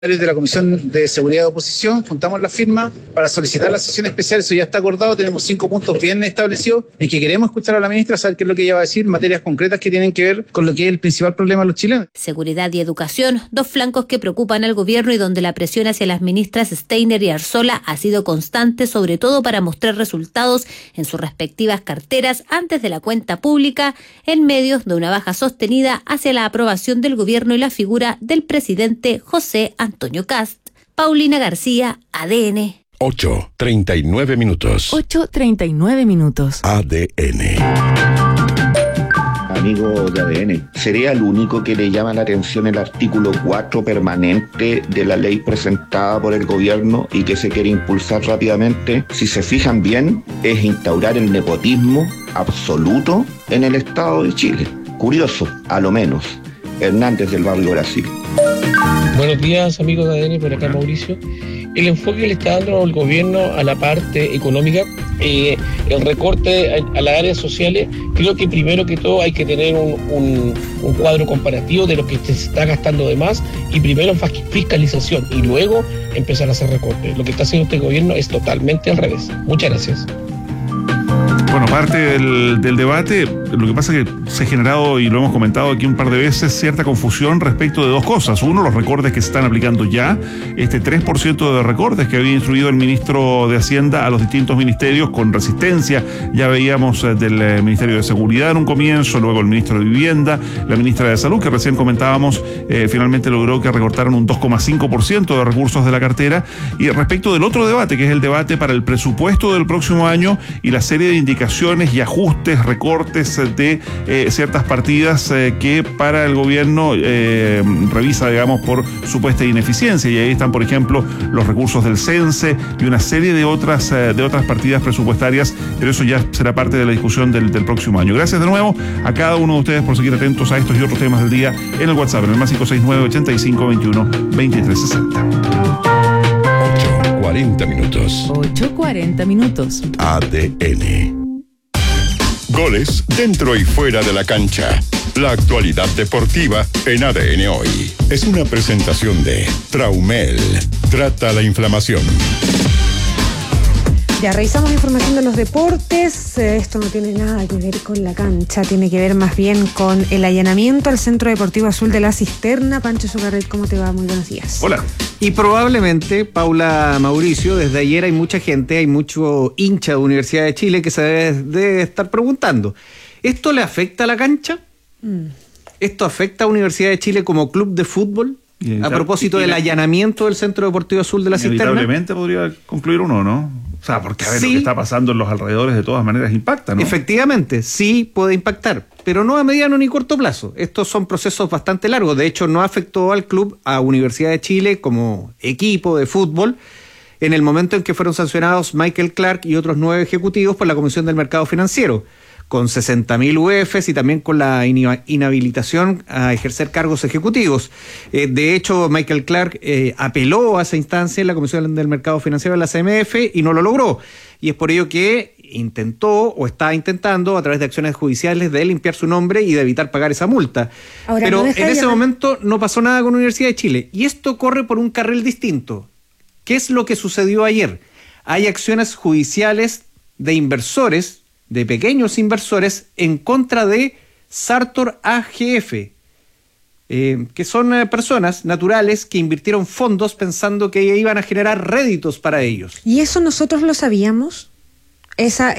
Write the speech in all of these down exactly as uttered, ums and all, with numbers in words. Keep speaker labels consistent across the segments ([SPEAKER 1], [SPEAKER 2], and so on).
[SPEAKER 1] de la Comisión de Seguridad de Oposición, juntamos la firma para solicitar la sesión especial. Eso ya está acordado, tenemos cinco puntos bien establecidos en que queremos escuchar a la ministra, saber qué es lo que ella va a decir, materias concretas que tienen que ver con lo que es el principal problema de los chilenos.
[SPEAKER 2] Seguridad y educación, dos flancos que preocupan al gobierno y donde la presión hacia las ministras Steiner y Arzola ha sido constante, sobre todo para mostrar resultados en sus respectivas carteras antes de la cuenta pública, en medio de una baja sostenida hacia la aprobación del gobierno y la figura del presidente José Antonio Kast. Paulina García, A D N.
[SPEAKER 3] ocho treinta y nueve minutos.
[SPEAKER 4] ocho treinta y nueve minutos.
[SPEAKER 3] A D N.
[SPEAKER 5] Amigo de A D N, ¿sería el único que le llama la atención el artículo cuatro permanente de la ley presentada por el gobierno y que se quiere impulsar rápidamente? Si se fijan bien, es instaurar el nepotismo absoluto en el Estado de Chile. Curioso, a lo menos. Hernández del Barrio Brasil.
[SPEAKER 6] Buenos días, amigos de A D N, por acá Mauricio. El enfoque que le está dando el gobierno a la parte económica, eh, el recorte a, a las áreas sociales, creo que primero que todo hay que tener un, un, un cuadro comparativo de lo que se está gastando de más y primero fiscalización y luego empezar a hacer recortes. Lo que está haciendo este gobierno es totalmente al revés. Muchas gracias.
[SPEAKER 7] Bueno, parte del, del debate, lo que pasa es que se ha generado, y lo hemos comentado aquí un par de veces, cierta confusión respecto de dos cosas. Uno, los recortes que se están aplicando ya, este tres por ciento de recortes que había instruido el ministro de Hacienda a los distintos ministerios con resistencia. Ya veíamos del eh, Ministerio de Seguridad en un comienzo, luego el ministro de Vivienda, la ministra de Salud, que recién comentábamos, eh, finalmente logró que recortaran un dos coma cinco por ciento de recursos de la cartera. Y respecto del otro debate, que es el debate para el presupuesto del próximo año y la serie de indicaciones y ajustes, recortes de eh, ciertas partidas eh, que para el gobierno eh, revisa, digamos, por supuesta ineficiencia. Y ahí están, por ejemplo, los recursos del CENSE y una serie de otras, eh, de otras partidas presupuestarias, pero eso ya será parte de la discusión del, del próximo año. Gracias de nuevo a cada uno de ustedes por seguir atentos a estos y otros temas del día en el WhatsApp, en el más cinco seis nueve, ochenta y cinco, veintiuno, veintitrés sesenta.
[SPEAKER 3] ocho cuarenta minutos.
[SPEAKER 4] ocho cuarenta minutos.
[SPEAKER 3] A D N. Goles dentro y fuera de la cancha. La actualidad deportiva en A D N Hoy. Es una presentación de Traumel. Trata la inflamación.
[SPEAKER 8] Ya revisamos la información de los deportes. Esto no tiene nada que ver con la cancha, tiene que ver más bien con el allanamiento al Centro Deportivo Azul de la Cisterna. Pancho Socarret, ¿cómo te va? Muy buenos días.
[SPEAKER 7] Hola.
[SPEAKER 9] Y probablemente, Paula, Mauricio, desde ayer hay mucha gente, hay mucho hincha de Universidad de Chile que se debe, debe estar preguntando, ¿esto le afecta a la cancha? Mm. ¿Esto afecta a Universidad de Chile como club de fútbol? A propósito del allanamiento del Centro Deportivo Azul de la Cisterna.
[SPEAKER 7] Inevitablemente podría concluir uno, ¿no? O sea, porque a ver,
[SPEAKER 9] sí,
[SPEAKER 7] lo que está pasando en los alrededores de todas maneras impacta, ¿no?
[SPEAKER 9] Efectivamente, sí puede impactar, pero no a mediano ni corto plazo. Estos son procesos bastante largos. De hecho, no afectó al club, a Universidad de Chile como equipo de fútbol, en el momento en que fueron sancionados Michael Clark y otros nueve ejecutivos por la Comisión del Mercado Financiero, con sesenta mil U Efes y también con la inhabilitación a ejercer cargos ejecutivos. Eh, de hecho, Michael Clark eh, apeló a esa instancia en la Comisión del Mercado Financiero de la C M F y no lo logró. Y es por ello que intentó o está intentando a través de acciones judiciales de limpiar su nombre y de evitar pagar esa multa. Ahora, pero no en ese llamar... momento no pasó nada con la Universidad de Chile. Y esto corre por un carril distinto. ¿Qué es lo que sucedió ayer? Hay acciones judiciales de inversores, de pequeños inversores, en contra de Sartor A G F, eh, que son eh, personas naturales que invirtieron fondos pensando que iban a generar réditos para ellos.
[SPEAKER 8] ¿Y eso nosotros lo sabíamos? Esa,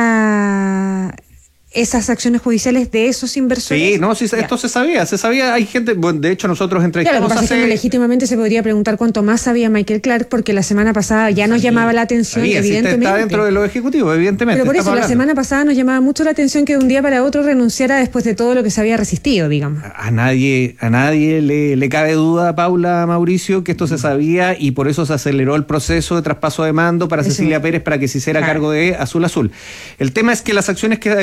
[SPEAKER 8] esa, esas acciones judiciales de esos inversores.
[SPEAKER 9] Sí, no, sí, esto se sabía, se sabía, hay gente, bueno, de hecho nosotros entrevistamos.
[SPEAKER 8] Claro, lo que pasa hace... es que legítimamente se podría preguntar cuánto más sabía Michael Clark, porque la semana pasada ya nos sí, llamaba la atención, sabía, evidentemente.
[SPEAKER 9] Está dentro de los ejecutivos, evidentemente.
[SPEAKER 8] Pero por eso, hablando. La semana pasada nos llamaba mucho la atención que de un día para otro renunciara después de todo lo que se había resistido, digamos.
[SPEAKER 9] A, a nadie, a nadie le, le cabe duda, Paula, Mauricio, que esto se sabía y por eso se aceleró el proceso de traspaso de mando para eso. Cecilia Pérez para que se hiciera claro. cargo de Azul Azul. El tema es que las acciones que, judiciales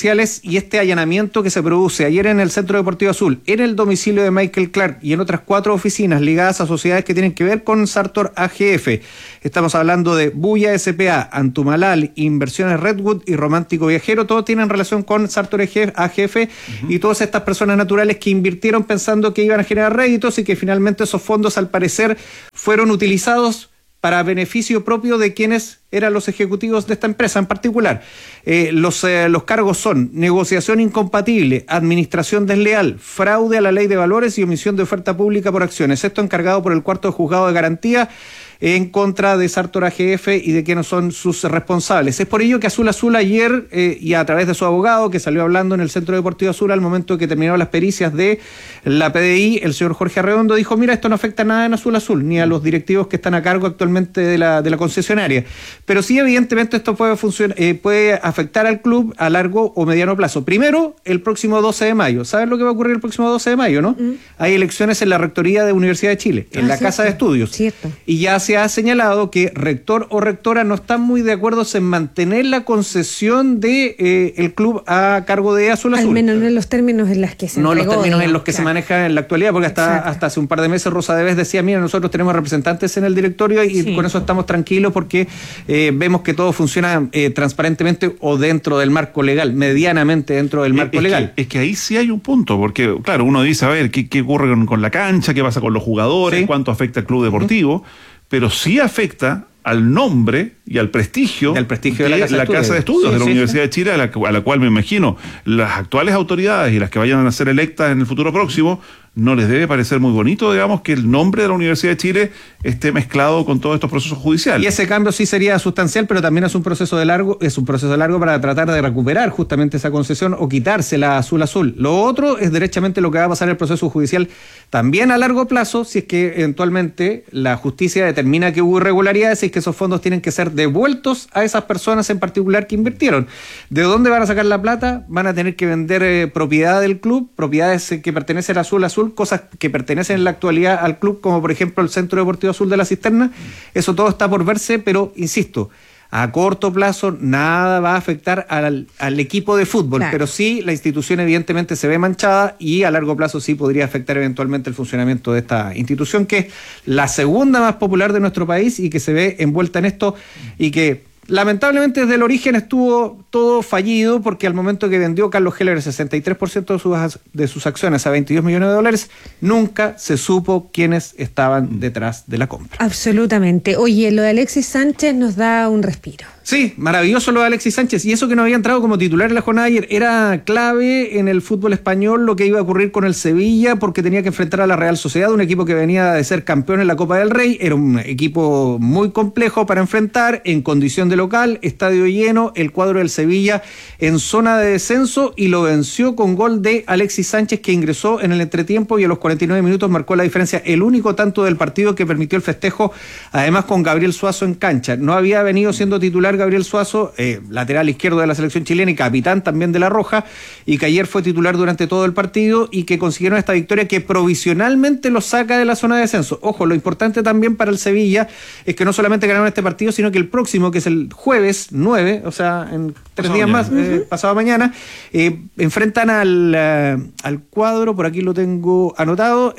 [SPEAKER 9] sociales y este allanamiento que se produce ayer en el Centro Deportivo Azul, en el domicilio de Michael Clark y en otras cuatro oficinas ligadas a sociedades que tienen que ver con Sartor A G F. Estamos hablando de Buya S P A, Antumalal, Inversiones Redwood y Romántico Viajero. Todos tienen relación con Sartor A G F uh-huh. y todas estas personas naturales que invirtieron pensando que iban a generar réditos y que finalmente esos fondos al parecer fueron utilizados para beneficio propio de quienes eran los ejecutivos de esta empresa en particular. Eh, los, eh, los cargos son negociación incompatible, administración desleal, fraude a la ley de valores y omisión de oferta pública por acciones. Esto encargado por el cuarto juzgado de garantía en contra de Sartor A G F y de quienes son sus responsables. Es por ello que Azul Azul ayer, eh, y a través de su abogado, que salió hablando en el Centro Deportivo Azul al momento que terminaron las pericias de la P D I, el señor Jorge Arredondo dijo, mira, esto no afecta nada en Azul Azul, ni a los directivos que están a cargo actualmente de la, de la concesionaria. Pero sí, evidentemente, esto puede, funcionar, eh, puede afectar al club a largo o mediano plazo. Primero, el próximo doce de mayo. ¿Sabes lo que va a ocurrir el próximo doce de mayo, no? Mm. Hay elecciones en la Rectoría de Universidad de Chile, en ah, la cierto. Casa de Estudios.
[SPEAKER 8] Cierto.
[SPEAKER 9] Y ya se ha señalado que rector o rectora no están muy de acuerdo en mantener la concesión de eh, el club a cargo de Azul Azul.
[SPEAKER 8] Al menos no en los términos en los que se
[SPEAKER 9] No en los
[SPEAKER 8] entregó,
[SPEAKER 9] términos
[SPEAKER 8] digamos,
[SPEAKER 9] en los que claro. se maneja en la actualidad, porque hasta, hasta hace un par de meses Rosa Deves decía, mira, nosotros tenemos representantes en el directorio y sí. con eso estamos tranquilos porque eh, vemos que todo funciona eh, transparentemente o dentro del marco legal, medianamente dentro del marco
[SPEAKER 7] es
[SPEAKER 9] legal.
[SPEAKER 7] Que, es que ahí sí hay un punto, porque claro, uno dice, a ver, ¿qué, qué ocurre con, con la cancha? ¿Qué pasa con los jugadores? Sí. ¿Cuánto afecta al club deportivo? Uh-huh. Pero sí afecta al nombre y al prestigio,
[SPEAKER 9] del prestigio
[SPEAKER 7] de,
[SPEAKER 9] de la Casa
[SPEAKER 7] la
[SPEAKER 9] de Estudios,
[SPEAKER 7] casa de estudios
[SPEAKER 9] sí,
[SPEAKER 7] de la
[SPEAKER 9] sí,
[SPEAKER 7] Universidad
[SPEAKER 9] sí.
[SPEAKER 7] de Chile, a la, a la cual me imagino las actuales autoridades y las que vayan a ser electas en el futuro próximo, no les debe parecer muy bonito, digamos, que el nombre de la Universidad de Chile esté mezclado con todos estos procesos judiciales.
[SPEAKER 9] Y ese cambio sí sería sustancial, pero también es un proceso de largo, es un proceso largo para tratar de recuperar justamente esa concesión o quitársela a Azul Azul. Lo otro es derechamente lo que va a pasar en el proceso judicial también a largo plazo, si es que eventualmente la justicia determina que hubo irregularidades y es que esos fondos tienen que ser devueltos a esas personas en particular que invirtieron. ¿De dónde van a sacar la plata? Van a tener que vender eh, propiedad del club, propiedades eh, que pertenecen a Azul Azul, cosas que pertenecen en la actualidad al club, como por ejemplo el Centro Deportivo Azul de la Cisterna. Eso todo está por verse, pero insisto, a corto plazo nada va a afectar al, al equipo de fútbol, claro. pero sí la institución evidentemente se ve manchada y a largo plazo sí podría afectar eventualmente el funcionamiento de esta institución, que es la segunda más popular de nuestro país y que se ve envuelta en esto y que lamentablemente desde el origen estuvo todo fallido, porque al momento que vendió Carlos Heller el sesenta y tres por ciento de sus, de sus acciones a veintidós millones de dólares, nunca se supo quiénes estaban detrás de la compra.
[SPEAKER 8] Absolutamente. Oye, lo de Alexis Sánchez nos da un respiro.
[SPEAKER 9] Sí, maravilloso lo de Alexis Sánchez, y eso que no había entrado como titular en la jornada de ayer, era clave en el fútbol español lo que iba a ocurrir con el Sevilla, porque tenía que enfrentar a la Real Sociedad, un equipo que venía de ser campeón en la Copa del Rey, era un equipo muy complejo para enfrentar, en condición de local, estadio lleno, el cuadro del Sevilla en zona de descenso, y lo venció con gol de Alexis Sánchez, que ingresó en el entretiempo y a los cuarenta y nueve minutos marcó la diferencia, el único tanto del partido que permitió el festejo, además con Gabriel Suazo en cancha. No había venido siendo titular Gabriel Suazo, eh, lateral izquierdo de la selección chilena y capitán también de la Roja, y que ayer fue titular durante todo el partido y que consiguieron esta victoria que provisionalmente lo saca de la zona de descenso. Ojo, lo importante también para el Sevilla es que no solamente ganaron este partido, sino que el próximo, que es el jueves nueve, o sea, en tres pasado días mañana. más, eh, uh-huh. pasado mañana, eh, enfrentan al, uh, al cuadro, por aquí lo tengo anotado,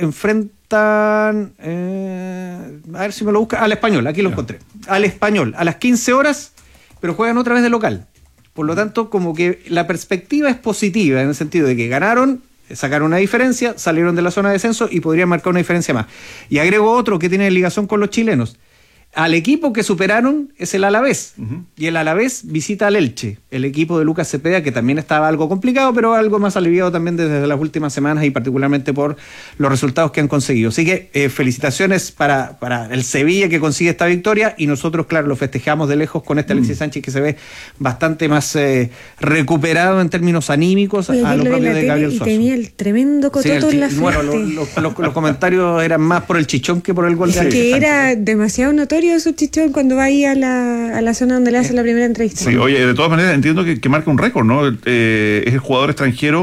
[SPEAKER 9] enfrentan, eh, a ver si me lo busca, al Español, aquí lo yeah. encontré, al Español, a las quince horas, pero juegan otra vez de local. Por lo tanto, como que la perspectiva es positiva, en el sentido de que ganaron, sacaron una diferencia, salieron de la zona de descenso y podrían marcar una diferencia más. Y agrego otro que tiene ligación con los chilenos. Al equipo que superaron es el Alavés, uh-huh. y el Alavés visita al Elche, el equipo de Lucas Cepeda, que también estaba algo complicado, pero algo más aliviado también desde las últimas semanas y particularmente por los resultados que han conseguido. Así que eh, felicitaciones para, para el Sevilla, que consigue esta victoria, y nosotros, claro, lo festejamos de lejos con este Alexis mm. Sánchez, que se ve bastante más eh, recuperado en términos anímicos.
[SPEAKER 8] Oye,
[SPEAKER 9] a lo propio de Gabriel Suazo.
[SPEAKER 8] Y tenía el tremendo cototo sí, en la frente.
[SPEAKER 9] Bueno, lo, lo, lo, los comentarios eran más por el chichón que por el gol de
[SPEAKER 8] sí.
[SPEAKER 9] Alexis
[SPEAKER 8] que
[SPEAKER 9] Sánchez.
[SPEAKER 8] Era demasiado notorio su chichón cuando va ahí a la, a la zona donde le hace la primera entrevista.
[SPEAKER 7] Sí, oye, de todas maneras entiendo que, que marca un récord, ¿no? Eh, es el jugador extranjero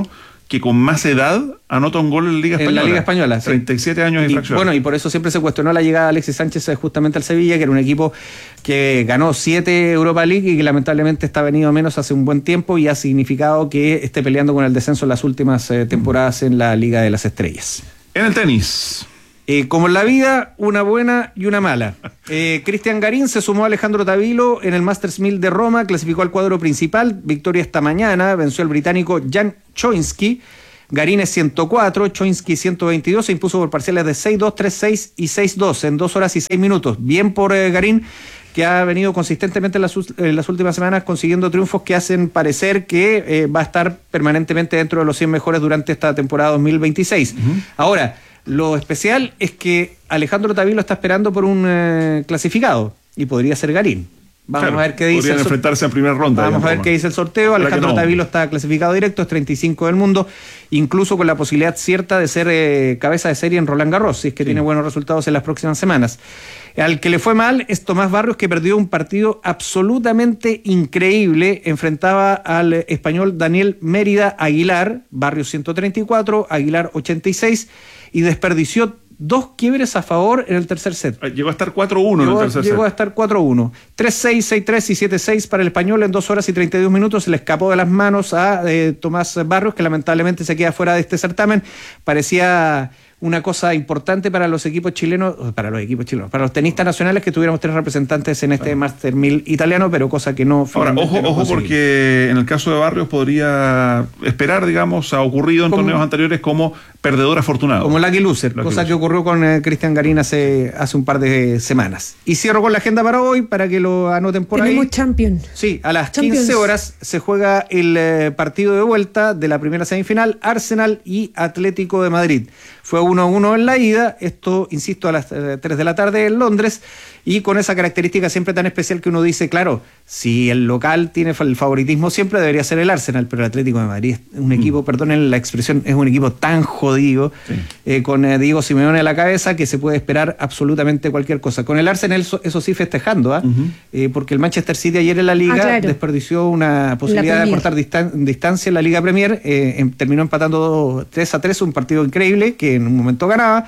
[SPEAKER 7] que con más edad anota un gol en la Liga Española.
[SPEAKER 9] En la Liga Española, sí.
[SPEAKER 7] treinta y siete años de fracción.
[SPEAKER 9] Bueno, y por eso siempre se cuestionó la llegada de Alexis Sánchez justamente al Sevilla, que era un equipo que ganó siete Europa League y que lamentablemente está venido menos hace un buen tiempo y ha significado que esté peleando con el descenso en las últimas eh, temporadas en la Liga de las Estrellas.
[SPEAKER 7] En el tenis.
[SPEAKER 9] Eh, como en la vida, una buena y una mala. Eh, Cristian Garín se sumó a Alejandro Tavilo en el Masters mil de Roma, clasificó al cuadro principal, victoria esta mañana, venció al británico Jan Choinski. Garín es ciento cuatro, Choinski ciento veintidós, se impuso por parciales de seis dos, tres seis y seis dos en dos horas y seis minutos. Bien por eh, Garín, que ha venido consistentemente en las, en las últimas semanas consiguiendo triunfos que hacen parecer que eh, va a estar permanentemente dentro de los cien mejores durante esta temporada dos mil veintiséis. Uh-huh. Ahora, lo especial es que Alejandro Tavilo está esperando por un eh, clasificado y podría ser Garín. Vamos claro, a ver qué dice.
[SPEAKER 7] Podrían enfrentarse en primera ronda.
[SPEAKER 9] Vamos a ver qué dice el sorteo. Para Alejandro no. Tavilo está clasificado directo, es treinta y cinco del mundo, incluso con la posibilidad cierta de ser eh, cabeza de serie en Roland Garros, si es que sí. tiene buenos resultados en las próximas semanas. Al que le fue mal es Tomás Barrios, que perdió un partido absolutamente increíble. Enfrentaba al español Daniel Mérida Aguilar, Barrios ciento treinta y cuatro, Aguilar ochenta y seis, y desperdició dos quiebres a favor en el tercer set.
[SPEAKER 7] Llegó a estar cuatro uno en el tercer set.
[SPEAKER 9] Llegó a estar cuatro uno. tres seis, seis tres y siete seis para el español en dos horas y treinta y dos minutos. Se le escapó de las manos a eh, Tomás Barrios, que lamentablemente se queda fuera de este certamen. Parecía una cosa importante para los equipos chilenos, para los equipos chilenos, para los tenistas nacionales, que tuviéramos tres representantes en este claro. Master mil italiano, pero cosa que no...
[SPEAKER 7] Ahora, ojo, no ojo porque en el caso de Barrios podría esperar, digamos, ha ocurrido en como, torneos anteriores como perdedor afortunado.
[SPEAKER 9] Como Lucky Loser, Lucky cosa loser. que ocurrió con eh, Cristian Garín hace, hace un par de semanas. Y cierro con la agenda para hoy, para que lo anoten por
[SPEAKER 8] Tenemos
[SPEAKER 9] ahí.
[SPEAKER 8] Tenemos Champions.
[SPEAKER 9] Sí, a las
[SPEAKER 8] Champions.
[SPEAKER 9] quince horas se juega el eh, partido de vuelta de la primera semifinal, Arsenal y Atlético de Madrid. Fue uno a uno en la ida, esto, insisto, a las eh, tres de la tarde en Londres, y con esa característica siempre tan especial que uno dice, claro, si el local tiene el favoritismo siempre debería ser el Arsenal, pero el Atlético de Madrid es un equipo, mm. perdonen la expresión, es un equipo tan jodido, sí. eh, con eh, Diego Simeone a la cabeza, que se puede esperar absolutamente cualquier cosa. Con el Arsenal, eso, eso sí, festejando, ¿eh? Uh-huh. eh, porque el Manchester City ayer en la Liga ah, claro. desperdició una posibilidad de cortar distan- distancia en la Liga Premier, eh, en, terminó empatando tres a tres, un partido increíble, que en un momento ganaba,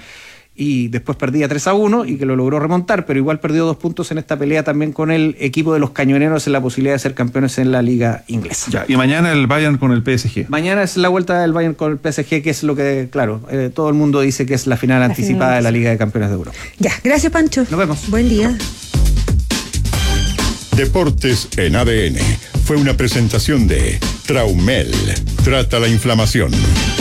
[SPEAKER 9] y después perdía tres a uno y que lo logró remontar, pero igual perdió dos puntos en esta pelea también con el equipo de los cañoneros en la posibilidad de ser campeones en la liga inglesa.
[SPEAKER 7] Ya, y mañana el Bayern con el P S G.
[SPEAKER 9] Mañana es la vuelta del Bayern con el P S G, que es lo que, claro, eh, todo el mundo dice que es la final la anticipada final. de la Liga de Campeones de Europa.
[SPEAKER 8] Ya, gracias Pancho.
[SPEAKER 9] Nos vemos.
[SPEAKER 8] Buen día.
[SPEAKER 3] Deportes en A D N fue una presentación de Traumel. Trata la inflamación.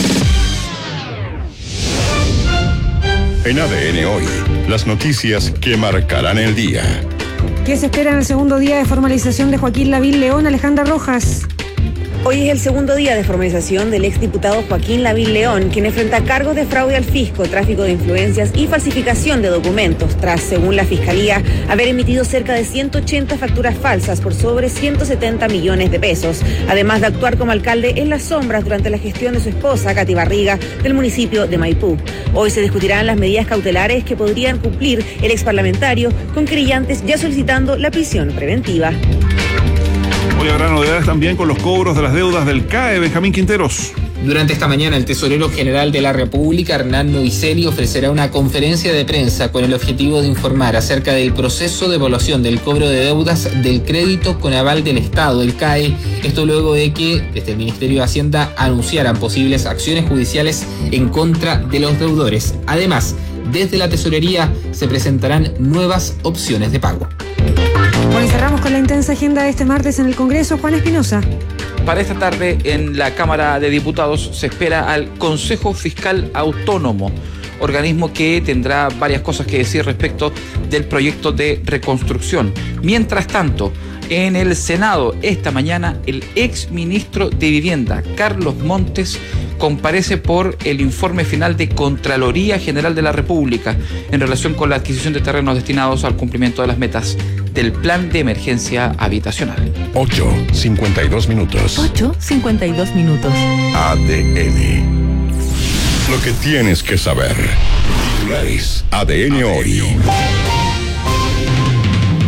[SPEAKER 3] En A D N Hoy, las noticias que marcarán el día.
[SPEAKER 8] ¿Qué se espera en el segundo día de formalización de Joaquín Lavín León? Alejandra Rojas.
[SPEAKER 10] Hoy es el segundo día de formalización del exdiputado Joaquín Lavín León, quien enfrenta cargos de fraude al fisco, tráfico de influencias y falsificación de documentos, tras, según la Fiscalía, haber emitido cerca de ciento ochenta facturas falsas por sobre ciento setenta millones de pesos, además de actuar como alcalde en las sombras durante la gestión de su esposa, Katy Barriga, del municipio de Maipú. Hoy se discutirán las medidas cautelares que podrían cumplir el exparlamentario, con querellantes ya solicitando la prisión preventiva.
[SPEAKER 7] Hoy habrá novedades también con los cobros de las deudas del C A E. Benjamín Quinteros.
[SPEAKER 11] Durante esta mañana, el tesorero general de la República, Hernán Novicelli, ofrecerá una conferencia de prensa con el objetivo de informar acerca del proceso de evaluación del cobro de deudas del crédito con aval del Estado, el C A E. Esto luego de que desde el Ministerio de Hacienda anunciaran posibles acciones judiciales en contra de los deudores. Además, desde la tesorería se presentarán nuevas opciones de pago.
[SPEAKER 8] Bueno, y cerramos con la intensa agenda de este martes en el Congreso. Juan Espinosa.
[SPEAKER 12] Para esta tarde en la Cámara de Diputados se espera al Consejo Fiscal Autónomo, organismo que tendrá varias cosas que decir respecto del proyecto de reconstrucción. Mientras tanto, en el Senado esta mañana el ex ministro de Vivienda, Carlos Montes, comparece por el informe final de Contraloría General de la República en relación con la adquisición de terrenos destinados al cumplimiento de las metas del Plan de Emergencia Habitacional.
[SPEAKER 3] ocho cincuenta y dos minutos.
[SPEAKER 4] ocho cincuenta y dos minutos.
[SPEAKER 3] A D N. Lo que tienes que saber. Titulares. A D N hoy.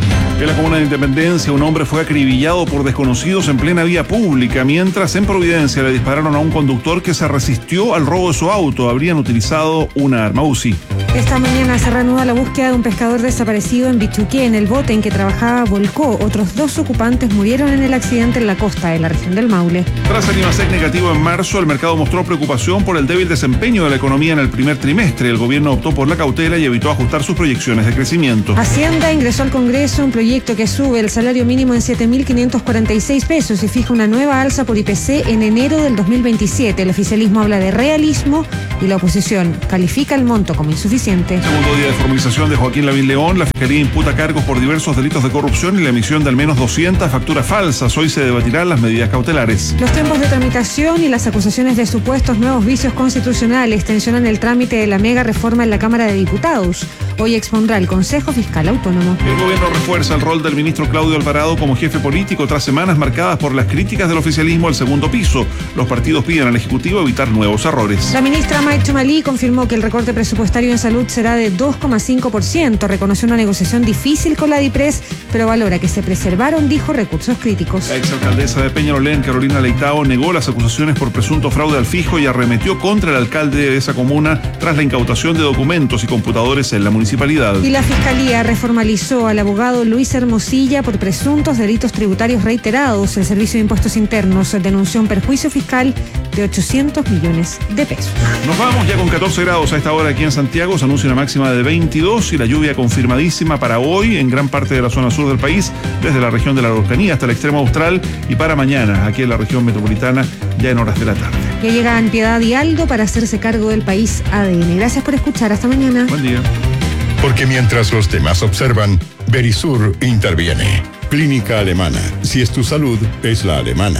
[SPEAKER 7] En la comuna de Independencia, un hombre fue acribillado por desconocidos en plena vía pública, mientras en Providencia le dispararon a un conductor que se resistió al robo de su auto. Habrían utilizado una arma U C I.
[SPEAKER 8] Esta mañana se reanuda la búsqueda de un pescador desaparecido en Bichuqué. En el bote en que trabajaba volcó. Otros dos ocupantes murieron en el accidente en la costa de la región del Maule.
[SPEAKER 7] Tras el IMASEC negativo en marzo, el mercado mostró preocupación por el débil desempeño de la economía en el primer trimestre. El gobierno optó por la cautela y evitó ajustar sus proyecciones de crecimiento.
[SPEAKER 8] Hacienda ingresó al Congreso un proyecto que sube el salario mínimo en siete mil quinientos cuarenta y seis pesos y fija una nueva alza por I P C en enero del dos mil veintisiete. El oficialismo habla de realismo y la oposición califica el monto como insuficiente.
[SPEAKER 7] Segundo día de formalización de Joaquín Lavín León. La Fiscalía imputa cargos por diversos delitos de corrupción y la emisión de al menos doscientas facturas falsas. Hoy se debatirán las medidas cautelares.
[SPEAKER 8] Los tiempos de tramitación y las acusaciones de supuestos nuevos vicios constitucionales tensionan el trámite de la mega reforma en la Cámara de Diputados. Hoy expondrá el Consejo Fiscal Autónomo.
[SPEAKER 7] El gobierno refuerza el rol del ministro Claudio Alvarado como jefe político tras semanas marcadas por las críticas del oficialismo al segundo piso. Los partidos piden al Ejecutivo evitar nuevos errores.
[SPEAKER 8] La ministra Maichu Malí confirmó que el recorte presupuestario en salud será de dos coma cinco por ciento. Reconoció una negociación difícil con la DIPRES, pero valora que se preservaron, dijo, recursos críticos.
[SPEAKER 7] La exalcaldesa de Peñalolén, Carolina Leitao, negó las acusaciones por presunto fraude al fisco y arremetió contra el alcalde de esa comuna tras la incautación de documentos y computadores en la municipalidad.
[SPEAKER 8] Y la Fiscalía reformalizó al abogado Luis Hermosilla por presuntos delitos tributarios reiterados. El Servicio de Impuestos Internos denunció un perjuicio fiscal de ochocientos millones de pesos.
[SPEAKER 7] Nos vamos ya con catorce grados a esta hora aquí en Santiago. Se anuncia una máxima de veintidós y la lluvia confirmadísima para hoy en gran parte de la zona sur del país, desde la región de la Araucanía hasta el extremo austral, y para mañana aquí en la región metropolitana ya en horas de la tarde.
[SPEAKER 8] Que llegan Piedad y Aldo para hacerse cargo del país A D N. Gracias por escuchar. Hasta mañana.
[SPEAKER 7] Buen día.
[SPEAKER 3] Porque mientras los demás observan, Verisur interviene. Clínica Alemana. Si es tu salud, es la alemana.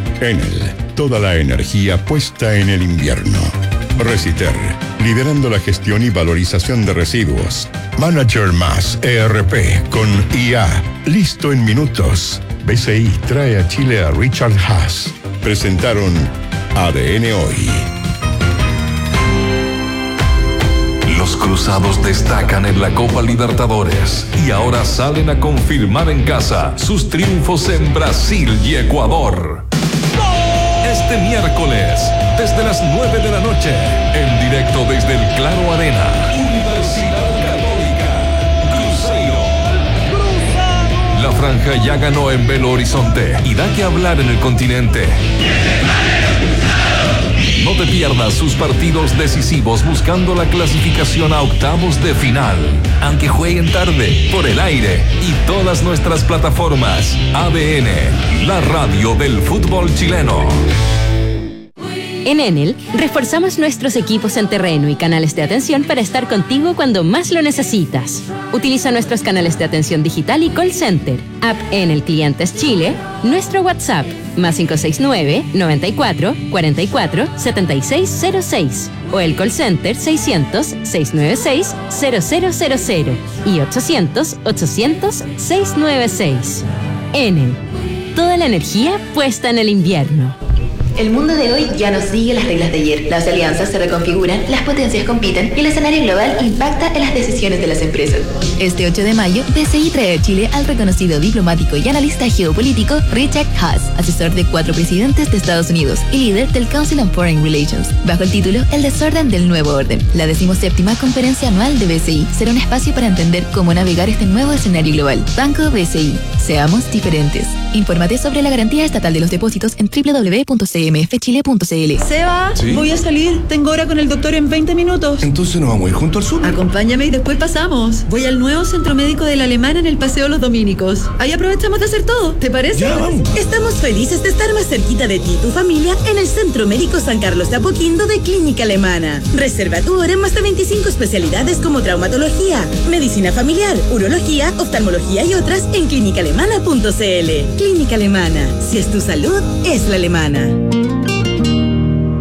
[SPEAKER 3] Enel. Toda la energía puesta en el invierno. Reciter. Liderando la gestión y valorización de residuos. Manager más E R P con I A. Listo en minutos. B C I trae a Chile a Richard Haas. Presentaron A D N Hoy.
[SPEAKER 13] Los cruzados destacan en la Copa Libertadores y ahora salen a confirmar en casa sus triunfos en Brasil y Ecuador. Este miércoles, desde las nueve de la noche, en directo desde el Claro Arena, Universidad Católica, Cruzeiro. La franja ya ganó en Belo Horizonte y da que hablar en el continente. No te pierdas sus partidos decisivos buscando la clasificación a octavos de final. Aunque jueguen tarde, por el aire y todas nuestras plataformas. A D N, la radio del fútbol chileno.
[SPEAKER 14] En Enel, reforzamos nuestros equipos en terreno y canales de atención para estar contigo cuando más lo necesitas. Utiliza nuestros canales de atención digital y call center, app Enel Clientes Chile, nuestro WhatsApp, más cinco seis nueve, noventa y cuatro, cuarenta y cuatro, setenta y seis cero seis, o el call center seiscientos, seiscientos noventa y seis, cero cero cero cero y ochocientos, ochocientos, seiscientos noventa y seis. Enel, toda la energía puesta en el invierno.
[SPEAKER 15] El mundo de hoy ya no sigue las reglas de ayer. Las alianzas se reconfiguran, las potencias compiten y el escenario global impacta en las decisiones de las empresas. Este ocho de mayo, B C I trae a Chile al reconocido diplomático y analista geopolítico Richard Haas, asesor de cuatro presidentes de Estados Unidos y líder del Council on Foreign Relations, bajo el título El desorden del nuevo orden. La decimoséptima conferencia anual de B C I será un espacio para entender cómo navegar este nuevo escenario global. Banco B C I. Seamos diferentes. Infórmate sobre la garantía estatal de los depósitos en doble u doble u doble u punto c m f chile punto c l.
[SPEAKER 16] Seba,
[SPEAKER 17] ¿sí?
[SPEAKER 16] Voy a salir. Tengo hora con el doctor en veinte minutos.
[SPEAKER 17] Entonces nos vamos a ir junto al sur.
[SPEAKER 16] Acompáñame y después pasamos. Voy al nuevo centro médico de la Alemana en el Paseo Los Dominicos. Ahí aprovechamos de hacer todo. ¿Te parece?
[SPEAKER 17] Ya, vamos.
[SPEAKER 18] Estamos felices de estar más cerquita de ti y tu familia en el Centro Médico San Carlos de Apoquindo de Clínica Alemana. Reserva tu hora en más de veinticinco especialidades como traumatología, medicina familiar, urología, oftalmología y otras en clínica alemana punto c l. Clínica Alemana. Si es tu salud, es la alemana.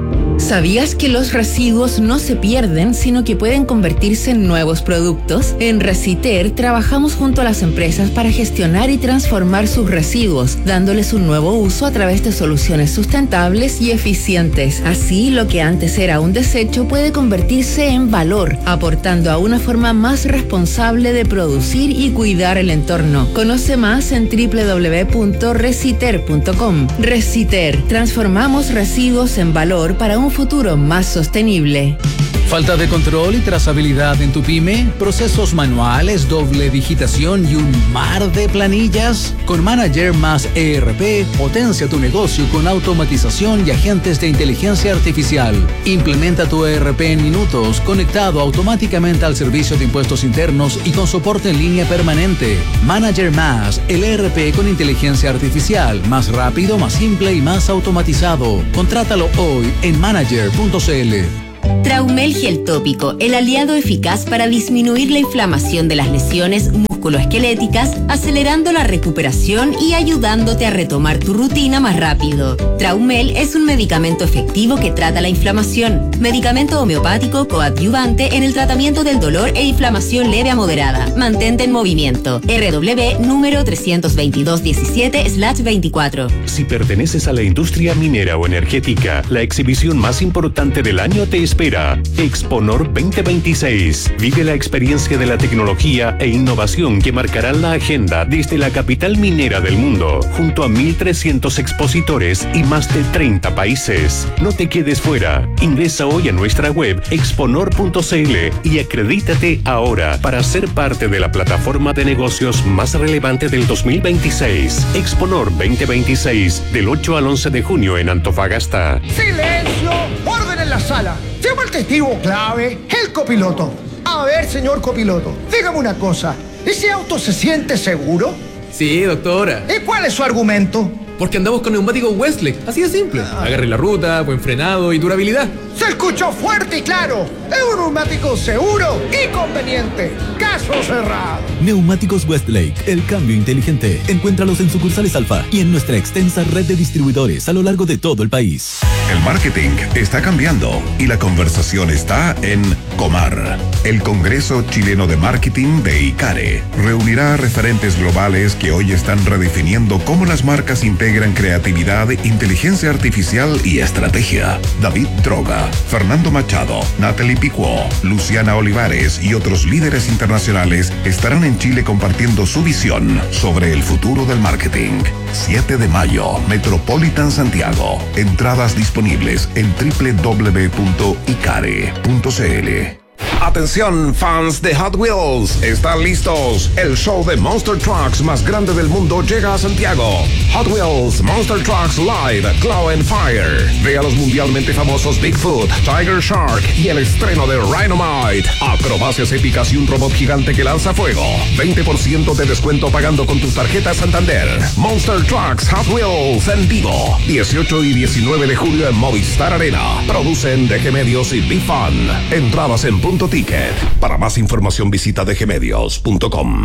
[SPEAKER 17] ¿Sabías que los residuos no se pierden, sino que pueden convertirse en nuevos productos? En Reciter trabajamos junto a las empresas para gestionar y transformar sus residuos, dándoles un nuevo uso a través de soluciones sustentables y eficientes. Así, lo que antes era un desecho puede convertirse en valor, aportando a una forma más responsable de producir y cuidar el entorno. Conoce más en doble u doble u doble u punto reciter punto com. Reciter, transformamos residuos en valor para un futuro más sostenible.
[SPEAKER 19] ¿Falta de control y trazabilidad en tu pyme? ¿Procesos manuales, doble digitación y un mar de planillas? Con Manager más E R P, potencia tu negocio con automatización y agentes de inteligencia artificial. Implementa tu E R P en minutos, conectado automáticamente al servicio de impuestos internos y con soporte en línea permanente. Manager más, el E R P con inteligencia artificial, más rápido, más simple y más automatizado. Contrátalo hoy en manager punto c l.
[SPEAKER 14] Traumel Gel Tópico, el aliado eficaz para disminuir la inflamación de las lesiones musculoesqueléticas, acelerando la recuperación y ayudándote a retomar tu rutina más rápido. Traumel es un medicamento efectivo que trata la inflamación. Medicamento homeopático coadyuvante en el tratamiento del dolor e inflamación leve a moderada. Mantente en movimiento. R W número trescientos veintidós diecisiete slash veinticuatro.
[SPEAKER 20] Si perteneces a la industria minera o energética, la exhibición más importante del año te espera. Exponor veinte veintiséis. Vive la experiencia de la tecnología e innovación que marcarán la agenda desde la capital minera del mundo, junto a mil trescientos expositores y más de treinta países. No te quedes fuera. Ingresa hoy a nuestra web exponor punto c l y acredítate ahora para ser parte de la plataforma de negocios más relevante del dos mil veintiséis. Exponor veinte veintiséis, del ocho al once de junio en Antofagasta.
[SPEAKER 21] ¡Silencio! ¡Orden en la sala! Llama al testigo clave, el copiloto. A ver, señor copiloto, dígame una cosa. ¿Ese auto se siente seguro?
[SPEAKER 22] Sí, doctora.
[SPEAKER 21] ¿Y cuál es su argumento?
[SPEAKER 22] Porque andamos con neumáticos Westlake, así de simple. Agarre la ruta, buen frenado y durabilidad.
[SPEAKER 21] Se escuchó fuerte y claro. Es un neumático seguro y conveniente. Caso cerrado.
[SPEAKER 23] Neumáticos Westlake, el cambio inteligente. Encuéntralos en sucursales Alfa y en nuestra extensa red de distribuidores a lo largo de todo el país.
[SPEAKER 24] El marketing está cambiando y la conversación está en Comar. El Congreso Chileno de Marketing de ICARE reunirá a referentes globales que hoy están redefiniendo cómo las marcas integran creatividad, inteligencia artificial y estrategia. David Droga, Fernando Machado, Natalie Picuó, Luciana Olivares y otros líderes internacionales estarán en Chile compartiendo su visión sobre el futuro del marketing. siete de mayo, Metropolitan Santiago. Entradas disponibles en doble u doble u doble u punto icare punto c l.
[SPEAKER 25] Atención, fans de Hot Wheels, ¿están listos? El show de Monster Trucks más grande del mundo llega a Santiago. Hot Wheels Monster Trucks Live Claw and Fire. Ve a los mundialmente famosos Bigfoot, Tiger Shark y el estreno de Rhinomite. Acrobacias épicas y un robot gigante que lanza fuego. veinte por ciento de descuento pagando con tus tarjetas Santander. Monster Trucks Hot Wheels en vivo. dieciocho y diecinueve de julio en Movistar Arena. Producen D G Medios y Be Fun. Entradas en punto ticket. Para más información visita d g medios punto com.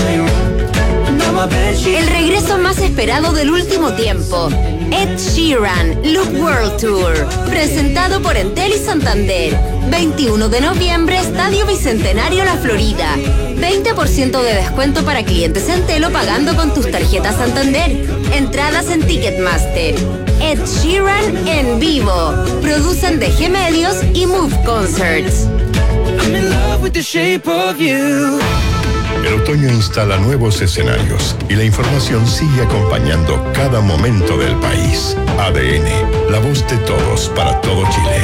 [SPEAKER 14] El regreso más esperado del último tiempo. Ed Sheeran Look World Tour, presentado por Entel y Santander. veintiuno de noviembre, Estadio Bicentenario La Florida. veinte por ciento de descuento para clientes Entel o pagando con tus tarjetas Santander. Entradas en Ticketmaster. Ed Sheeran en vivo. Producen D G Medios y Move Concerts.
[SPEAKER 3] I'm in love with the shape of you. El otoño instala nuevos escenarios y la información sigue acompañando cada momento del país. A D N, la voz de todos para todo Chile.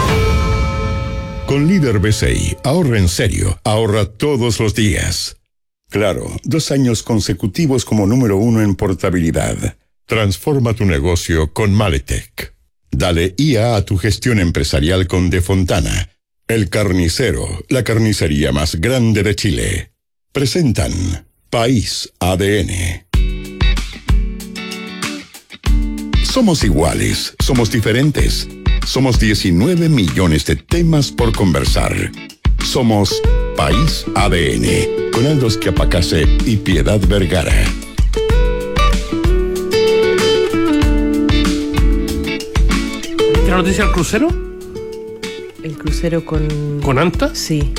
[SPEAKER 3] Con Líder B C I, ahorra en serio, ahorra todos los días. Claro, dos años consecutivos como número uno en portabilidad. Transforma tu negocio con Maletec. Dale I A a tu gestión empresarial con De Fontana. El Carnicero, la carnicería más grande de Chile. Presentan País A D N. Somos iguales, somos diferentes. Somos diecinueve millones de temas por conversar. Somos País A D N, con Aldos Quiapacase y Piedad Vergara.
[SPEAKER 7] ¿Viste la noticia del crucero?
[SPEAKER 1] crucero con...
[SPEAKER 2] ¿Con ANTA?
[SPEAKER 1] Sí.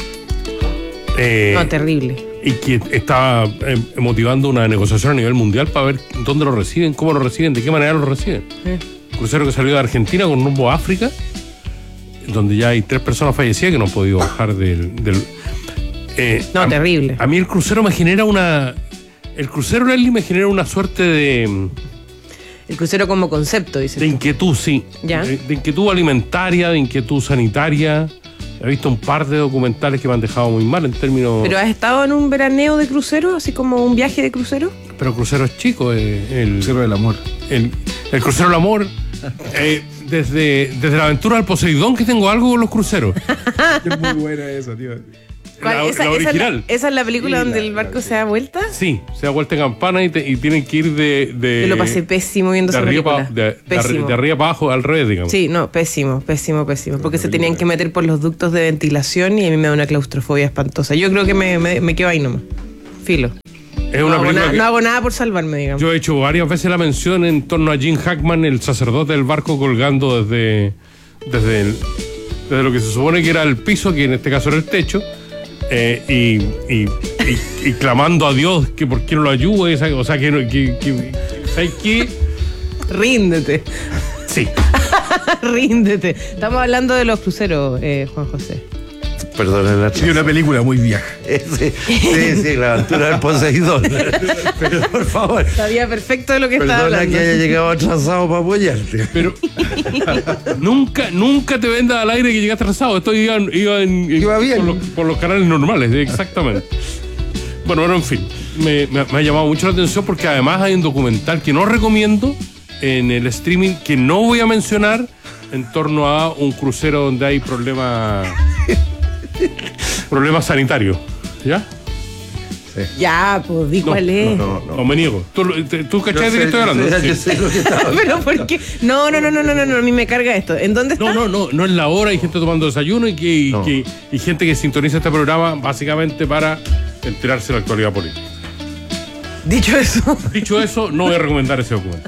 [SPEAKER 2] Eh,
[SPEAKER 1] no, terrible.
[SPEAKER 2] Y que está eh, motivando una negociación a nivel mundial para ver dónde lo reciben, cómo lo reciben, de qué manera lo reciben. Eh. Crucero que salió de Argentina con rumbo a África, donde ya hay tres personas fallecidas que no han podido bajar del... del eh,
[SPEAKER 1] no,
[SPEAKER 2] a,
[SPEAKER 1] terrible.
[SPEAKER 2] A mí el crucero me genera una... El crucero Leslie me genera una suerte de...
[SPEAKER 1] El crucero como concepto, dice.
[SPEAKER 2] De inquietud, sí.
[SPEAKER 1] ¿Ya?
[SPEAKER 2] De, de inquietud alimentaria, de inquietud sanitaria. He visto un par de documentales que me han dejado muy mal en términos...
[SPEAKER 1] ¿Pero has estado en un veraneo de crucero, así como un viaje de crucero?
[SPEAKER 2] Pero crucero es chico, eh, el
[SPEAKER 5] crucero del amor.
[SPEAKER 2] El, el crucero del amor. eh, desde, desde la aventura del Poseidón que tengo algo con los cruceros.
[SPEAKER 5] Es muy buena esa, tío.
[SPEAKER 2] La,
[SPEAKER 1] esa,
[SPEAKER 2] la original.
[SPEAKER 1] Esa es la, esa es la película sí, donde la, el barco la, se da vuelta.
[SPEAKER 2] Sí, se da vuelta en campana y, te, y tienen que ir de, de...
[SPEAKER 1] Yo lo pasé pésimo viendo
[SPEAKER 2] de
[SPEAKER 1] esa
[SPEAKER 2] arriba
[SPEAKER 1] película.
[SPEAKER 2] Pa, de, pésimo. De, de arriba para abajo, al revés, digamos.
[SPEAKER 1] Sí, no, pésimo, pésimo, pésimo. Porque se tenían que meter por los ductos de ventilación y a mí me da una claustrofobia espantosa. Yo creo que me, me, me quedo ahí nomás. Filo.
[SPEAKER 2] Es una
[SPEAKER 1] no, hago nada,
[SPEAKER 2] que
[SPEAKER 1] no hago nada por salvarme, digamos.
[SPEAKER 2] Yo he hecho varias veces la mención en torno a Jim Hackman, el sacerdote del barco, colgando desde, desde, el, desde lo que se supone que era el piso, que en este caso era el techo. Eh, y, y, y, y clamando a Dios que por qué no lo ayude, o sea, que, que, que ¿sabes qué?
[SPEAKER 1] Ríndete.
[SPEAKER 2] Sí.
[SPEAKER 1] Ríndete. Estamos hablando de los cruceros, eh, Juan José.
[SPEAKER 5] Perdón, la sí, una película muy vieja.
[SPEAKER 6] Sí, sí, sí, la aventura del Poseidón. Pero por favor.
[SPEAKER 1] Sabía perfecto de lo que
[SPEAKER 6] Perdona
[SPEAKER 1] estaba hablando.
[SPEAKER 6] que haya llegado atrasado para apoyarte.
[SPEAKER 2] Pero nunca, nunca te vendas al aire que llegaste atrasado. Esto iba, iba, en,
[SPEAKER 6] iba bien.
[SPEAKER 2] Por, los, por los canales normales, exactamente. Bueno, bueno, en fin. Me, me, me ha llamado mucho la atención porque además hay un documental que no recomiendo en el streaming que no voy a mencionar en torno a un crucero donde hay problemas problemas sanitarios. ¿Ya?
[SPEAKER 1] Sí. Ya, pues di cuál es.
[SPEAKER 2] No, no, no. no me niego. ¿Tú, tú cachai no de qué estoy hablando?
[SPEAKER 6] Yo sé, yo sé lo que estaba hablando.
[SPEAKER 1] Pero ¿por qué? No, no, no, no, no, no, no, a mí me carga esto. ¿En dónde está?
[SPEAKER 2] No, no, no, no es la hora, hay gente tomando desayuno y, que, y, no. que, y gente que sintoniza este programa básicamente para enterarse de la actualidad política.
[SPEAKER 1] Dicho eso.
[SPEAKER 2] Dicho eso, no voy a recomendar ese documento.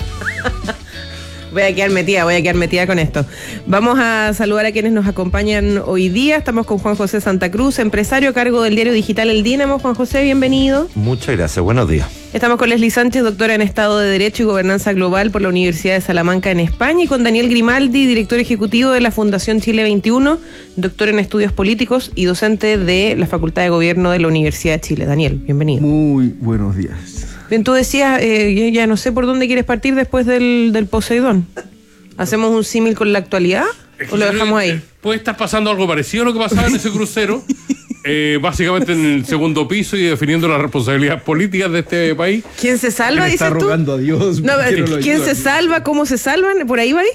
[SPEAKER 1] Voy a quedar metida, voy a quedar metida con esto. Vamos a saludar a quienes nos acompañan hoy día. Estamos con Juan José Santa Cruz, empresario a cargo del diario digital El Dínamo. Juan José, bienvenido.
[SPEAKER 6] Muchas gracias, buenos días.
[SPEAKER 1] Estamos con Leslie Sánchez, doctora en Estado de Derecho y Gobernanza Global por la Universidad de Salamanca en España, y con Daniel Grimaldi, director ejecutivo de la Fundación Chile veintiuno, doctor en Estudios Políticos y docente de la Facultad de Gobierno de la Universidad de Chile. Daniel, bienvenido.
[SPEAKER 5] Muy buenos días.
[SPEAKER 1] Bien, tú decías, eh, ya no sé por dónde quieres partir después del, del Poseidón. ¿Hacemos un símil con la actualidad es o lo dejamos ahí?
[SPEAKER 2] Puede estar pasando algo parecido a lo que pasaba en ese crucero, eh, básicamente en el segundo piso y definiendo las responsabilidades políticas de este país.
[SPEAKER 1] ¿Quién se salva, dices tú?
[SPEAKER 5] Está rogando a Dios.
[SPEAKER 1] No, no ¿quién se salva? ¿Cómo se salvan? ¿Por ahí va ahí?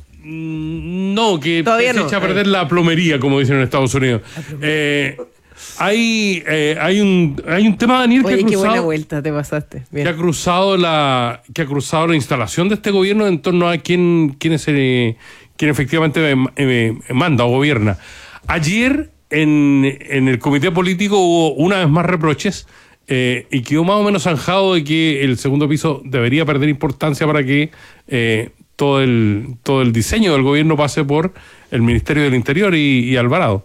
[SPEAKER 2] No, que
[SPEAKER 1] Todavía
[SPEAKER 2] se
[SPEAKER 1] no.
[SPEAKER 2] echa a perder la plomería, como dicen en Estados Unidos. Eh, hay, eh, hay un hay un tema, Daniel,
[SPEAKER 1] Oye,
[SPEAKER 2] que ha cruzado,
[SPEAKER 1] qué buena vuelta te pasaste. Bien.
[SPEAKER 2] Que ha cruzado la que ha cruzado la instalación de este gobierno en torno a quién quién es el, quién efectivamente eh, manda o gobierna. Ayer en, en el comité político hubo una vez más reproches eh, y quedó más o menos zanjado de que el segundo piso debería perder importancia para que eh, todo el todo el diseño del gobierno pase por el Ministerio del Interior y, y Alvarado.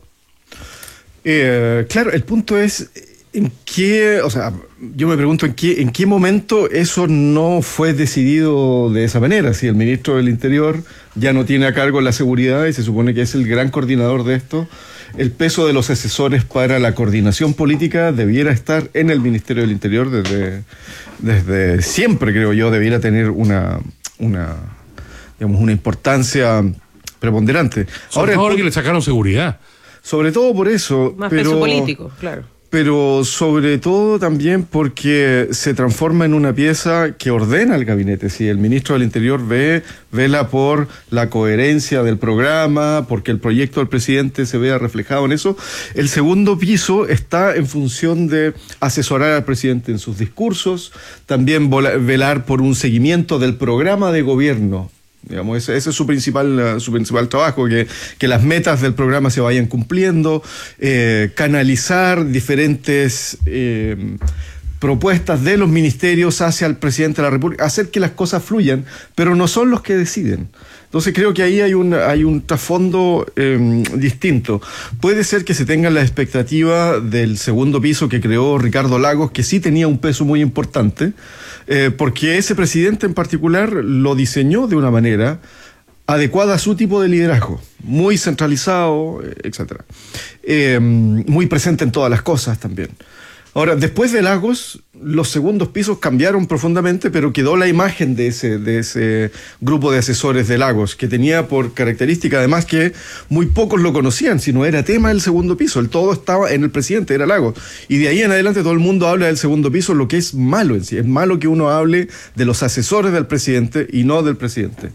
[SPEAKER 5] Eh, claro, el punto es en qué, o sea, yo me pregunto en qué, en qué momento eso no fue decidido de esa manera. Si el ministro del Interior ya no tiene a cargo la seguridad y se supone que es el gran coordinador de esto, el peso de los asesores para la coordinación política debiera estar en el Ministerio del Interior desde, desde siempre, creo yo, debiera tener una, una, digamos, una importancia preponderante.
[SPEAKER 2] Sobre todo que le sacaron seguridad.
[SPEAKER 5] Sobre todo por eso.
[SPEAKER 1] Más
[SPEAKER 5] pero,
[SPEAKER 1] peso político, claro.
[SPEAKER 5] Pero sobre todo también porque se transforma en una pieza que ordena el gabinete. Si el ministro del Interior ve, vela por la coherencia del programa, porque el proyecto del presidente se vea reflejado en eso. El segundo piso está en función de asesorar al presidente en sus discursos, también velar por un seguimiento del programa de gobierno. Digamos, ese, ese es su principal, su principal trabajo, que, que las metas del programa se vayan cumpliendo, eh, canalizar diferentes eh, propuestas de los ministerios hacia el presidente de la República, hacer que las cosas fluyan, pero no son los que deciden. Entonces creo que ahí hay un, hay un trasfondo eh, distinto. Puede ser que se tenga la expectativa del segundo piso que creó Ricardo Lagos, que sí tenía un peso muy importante, eh, porque ese presidente en particular lo diseñó de una manera adecuada a su tipo de liderazgo, muy centralizado, etcétera, eh, muy presente en todas las cosas también. Ahora, después de Lagos, los segundos pisos cambiaron profundamente, pero quedó la imagen de ese, de ese grupo de asesores de Lagos, que tenía por característica además que muy pocos lo conocían, si no era tema del segundo piso, el todo estaba en el presidente, era Lagos. Y de ahí en adelante todo el mundo habla del segundo piso, lo que es malo en sí. Es malo que uno hable de los asesores del presidente y no del presidente.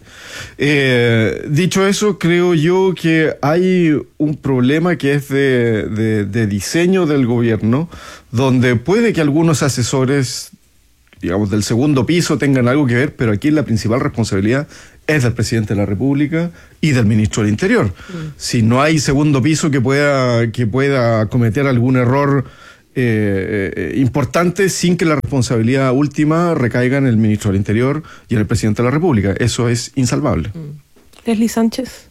[SPEAKER 5] Eh, dicho eso, creo yo que hay un problema que es de, de, de diseño del gobierno, donde puede que algunos asesores, digamos, del segundo piso tengan algo que ver, pero aquí la principal responsabilidad es del presidente de la República y del ministro del Interior. Mm. Si no hay segundo piso que pueda, que pueda cometer algún error eh, eh, importante sin que la responsabilidad última recaiga en el ministro del Interior y en el presidente de la República, eso es insalvable.
[SPEAKER 1] Mm. Leslie Sánchez.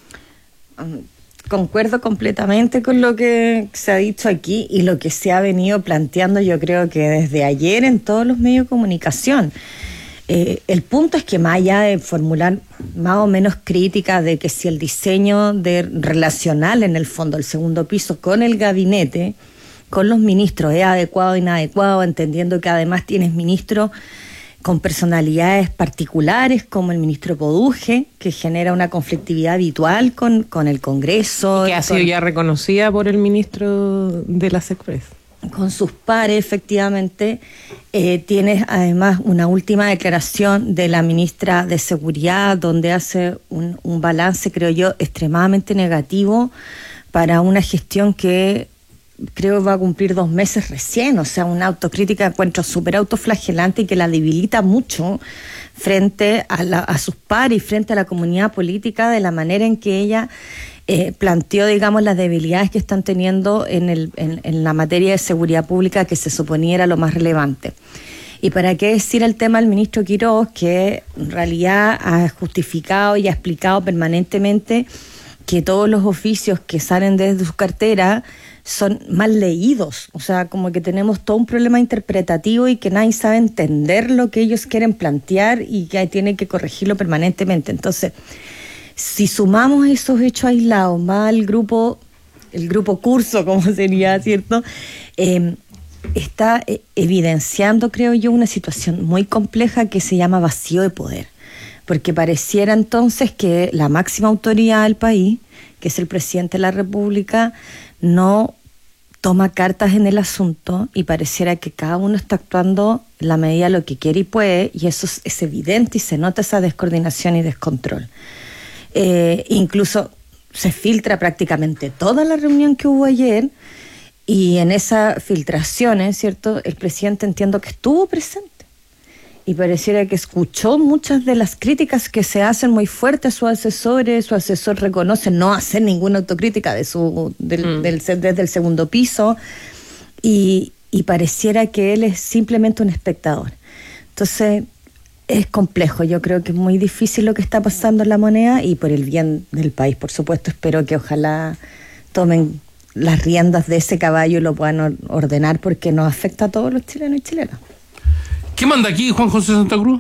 [SPEAKER 4] Um. Concuerdo completamente con lo que se ha dicho aquí y lo que se ha venido planteando, yo creo que desde ayer en todos los medios de comunicación. Eh, el punto es que más allá de formular más o menos críticas de que si el diseño de relacional en el fondo, el segundo piso con el gabinete, con los ministros es adecuado o inadecuado, entendiendo que además tienes ministros con personalidades particulares como el ministro Poduje, que genera una conflictividad habitual con, con el Congreso.
[SPEAKER 1] Y que ha sido
[SPEAKER 4] con,
[SPEAKER 1] ya reconocida por el ministro de las Express.
[SPEAKER 4] Con sus pares, efectivamente. Eh, tienes además una última declaración de la ministra de Seguridad, donde hace un, un balance, creo yo, extremadamente negativo para una gestión que creo que va a cumplir dos meses recién, o sea, una autocrítica encuentro súper autoflagelante y que la debilita mucho frente a, la, a sus pares y frente a la comunidad política, de la manera en que ella eh, planteó, digamos, las debilidades que están teniendo en, el, en, en la materia de seguridad pública, que se suponía era lo más relevante. Y para qué decir el tema del ministro Quiroz, que en realidad ha justificado y ha explicado permanentemente que todos los oficios que salen desde su cartera son mal leídos, o sea, como que tenemos todo un problema interpretativo y que nadie sabe entender lo que ellos quieren plantear y que tiene que corregirlo permanentemente. Entonces, si sumamos esos hechos aislados más el grupo, el grupo curso, como sería, ¿cierto?, eh, está eh, evidenciando, creo yo, una situación muy compleja que se llama vacío de poder, porque pareciera entonces que la máxima autoridad del país, que es el presidente de la República, no toma cartas en el asunto y pareciera que cada uno está actuando en la medida de lo que quiere y puede, y eso es, es evidente y se nota esa descoordinación y descontrol. Eh, incluso se filtra prácticamente toda la reunión que hubo ayer, y en esas filtraciones, ¿cierto?, el presidente entiendo que estuvo presente y pareciera que escuchó muchas de las críticas que se hacen muy fuertes a sus asesores. Su asesor reconoce no hacer ninguna autocrítica de su del, mm. del, desde el segundo piso, y, y pareciera que él es simplemente un espectador. Entonces es complejo, yo creo que es muy difícil lo que está pasando en la moneda, y por el bien del país, por supuesto, espero que ojalá tomen las riendas de ese caballo y lo puedan ordenar, porque nos afecta a todos los chilenos y chilenas.
[SPEAKER 2] ¿Qué manda aquí Juan José Santa Cruz?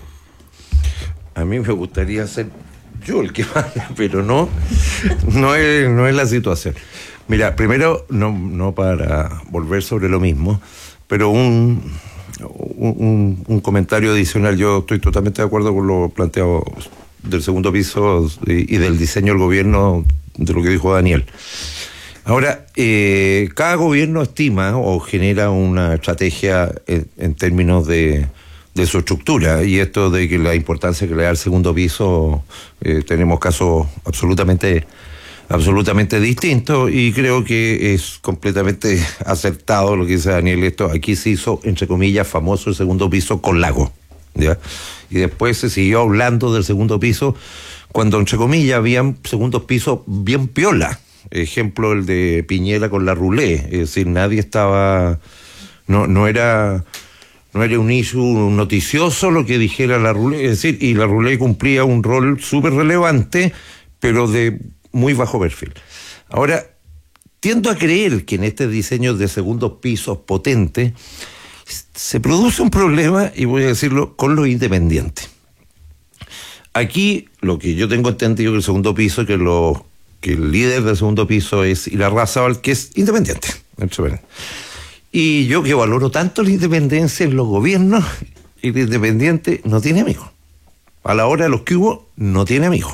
[SPEAKER 6] A mí me gustaría ser yo el que manda, pero no, no es, no es la situación. Mira, primero, no, no para volver sobre lo mismo, pero un, un, un comentario adicional. Yo estoy totalmente de acuerdo con lo planteado del segundo piso y, y del diseño del gobierno, de lo que dijo Daniel. Ahora, eh, cada gobierno estima o genera una estrategia en, en términos de, de su estructura, y esto de que la importancia que le da el segundo piso, eh, tenemos casos absolutamente, absolutamente distintos, y creo que es completamente acertado lo que dice Daniel. Esto aquí se hizo, entre comillas, famoso el segundo piso con Lago, ¿ya? Y después se siguió hablando del segundo piso cuando, entre comillas, habían segundos pisos bien piola. Ejemplo, el de Piñera con la Rulé, es decir, nadie estaba no, no era... No era un issue noticioso lo que dijera Larrouley, es decir, y Larrouley cumplía un rol súper relevante, pero de muy bajo perfil. Ahora, tiendo a creer que en este diseño de segundos pisos potente se produce un problema, y voy a decirlo, con los independientes. Aquí, lo que yo tengo entendido que el segundo piso, que, lo, que el líder del segundo piso es Irarrázaval, que es independiente. Y yo que valoro tanto la independencia en los gobiernos, el independiente no tiene amigos. A la hora de los que hubo, no tiene amigos.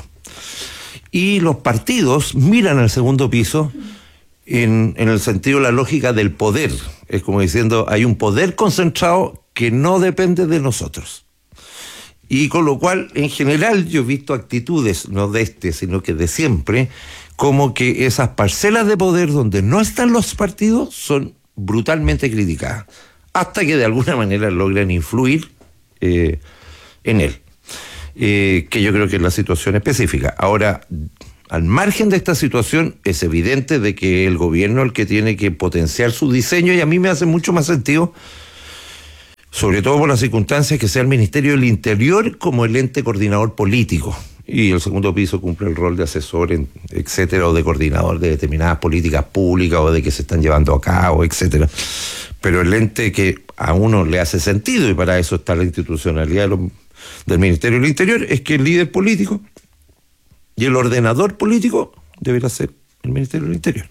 [SPEAKER 6] Y los partidos miran al segundo piso en, en el sentido de la lógica del poder. Es como diciendo, hay un poder concentrado que no depende de nosotros. Y con lo cual, en general, yo he visto actitudes, no de este, sino que de siempre, como que esas parcelas de poder donde no están los partidos son brutalmente criticadas, hasta que de alguna manera logran influir eh, en él, eh, que yo creo que es la situación específica. Ahora, al margen de esta situación, es evidente de que el gobierno es el que tiene que potenciar su diseño, y a mí me hace mucho más sentido, sobre todo por las circunstancias, que sea el Ministerio del Interior como el ente coordinador político, y el segundo piso cumple el rol de asesor, etcétera, o de coordinador de determinadas políticas públicas o de que se están llevando a cabo, etcétera. Pero el ente que a uno le hace sentido, y para eso está la institucionalidad de lo, del Ministerio del Interior, es que el líder político y el ordenador político deberá ser el Ministerio del Interior.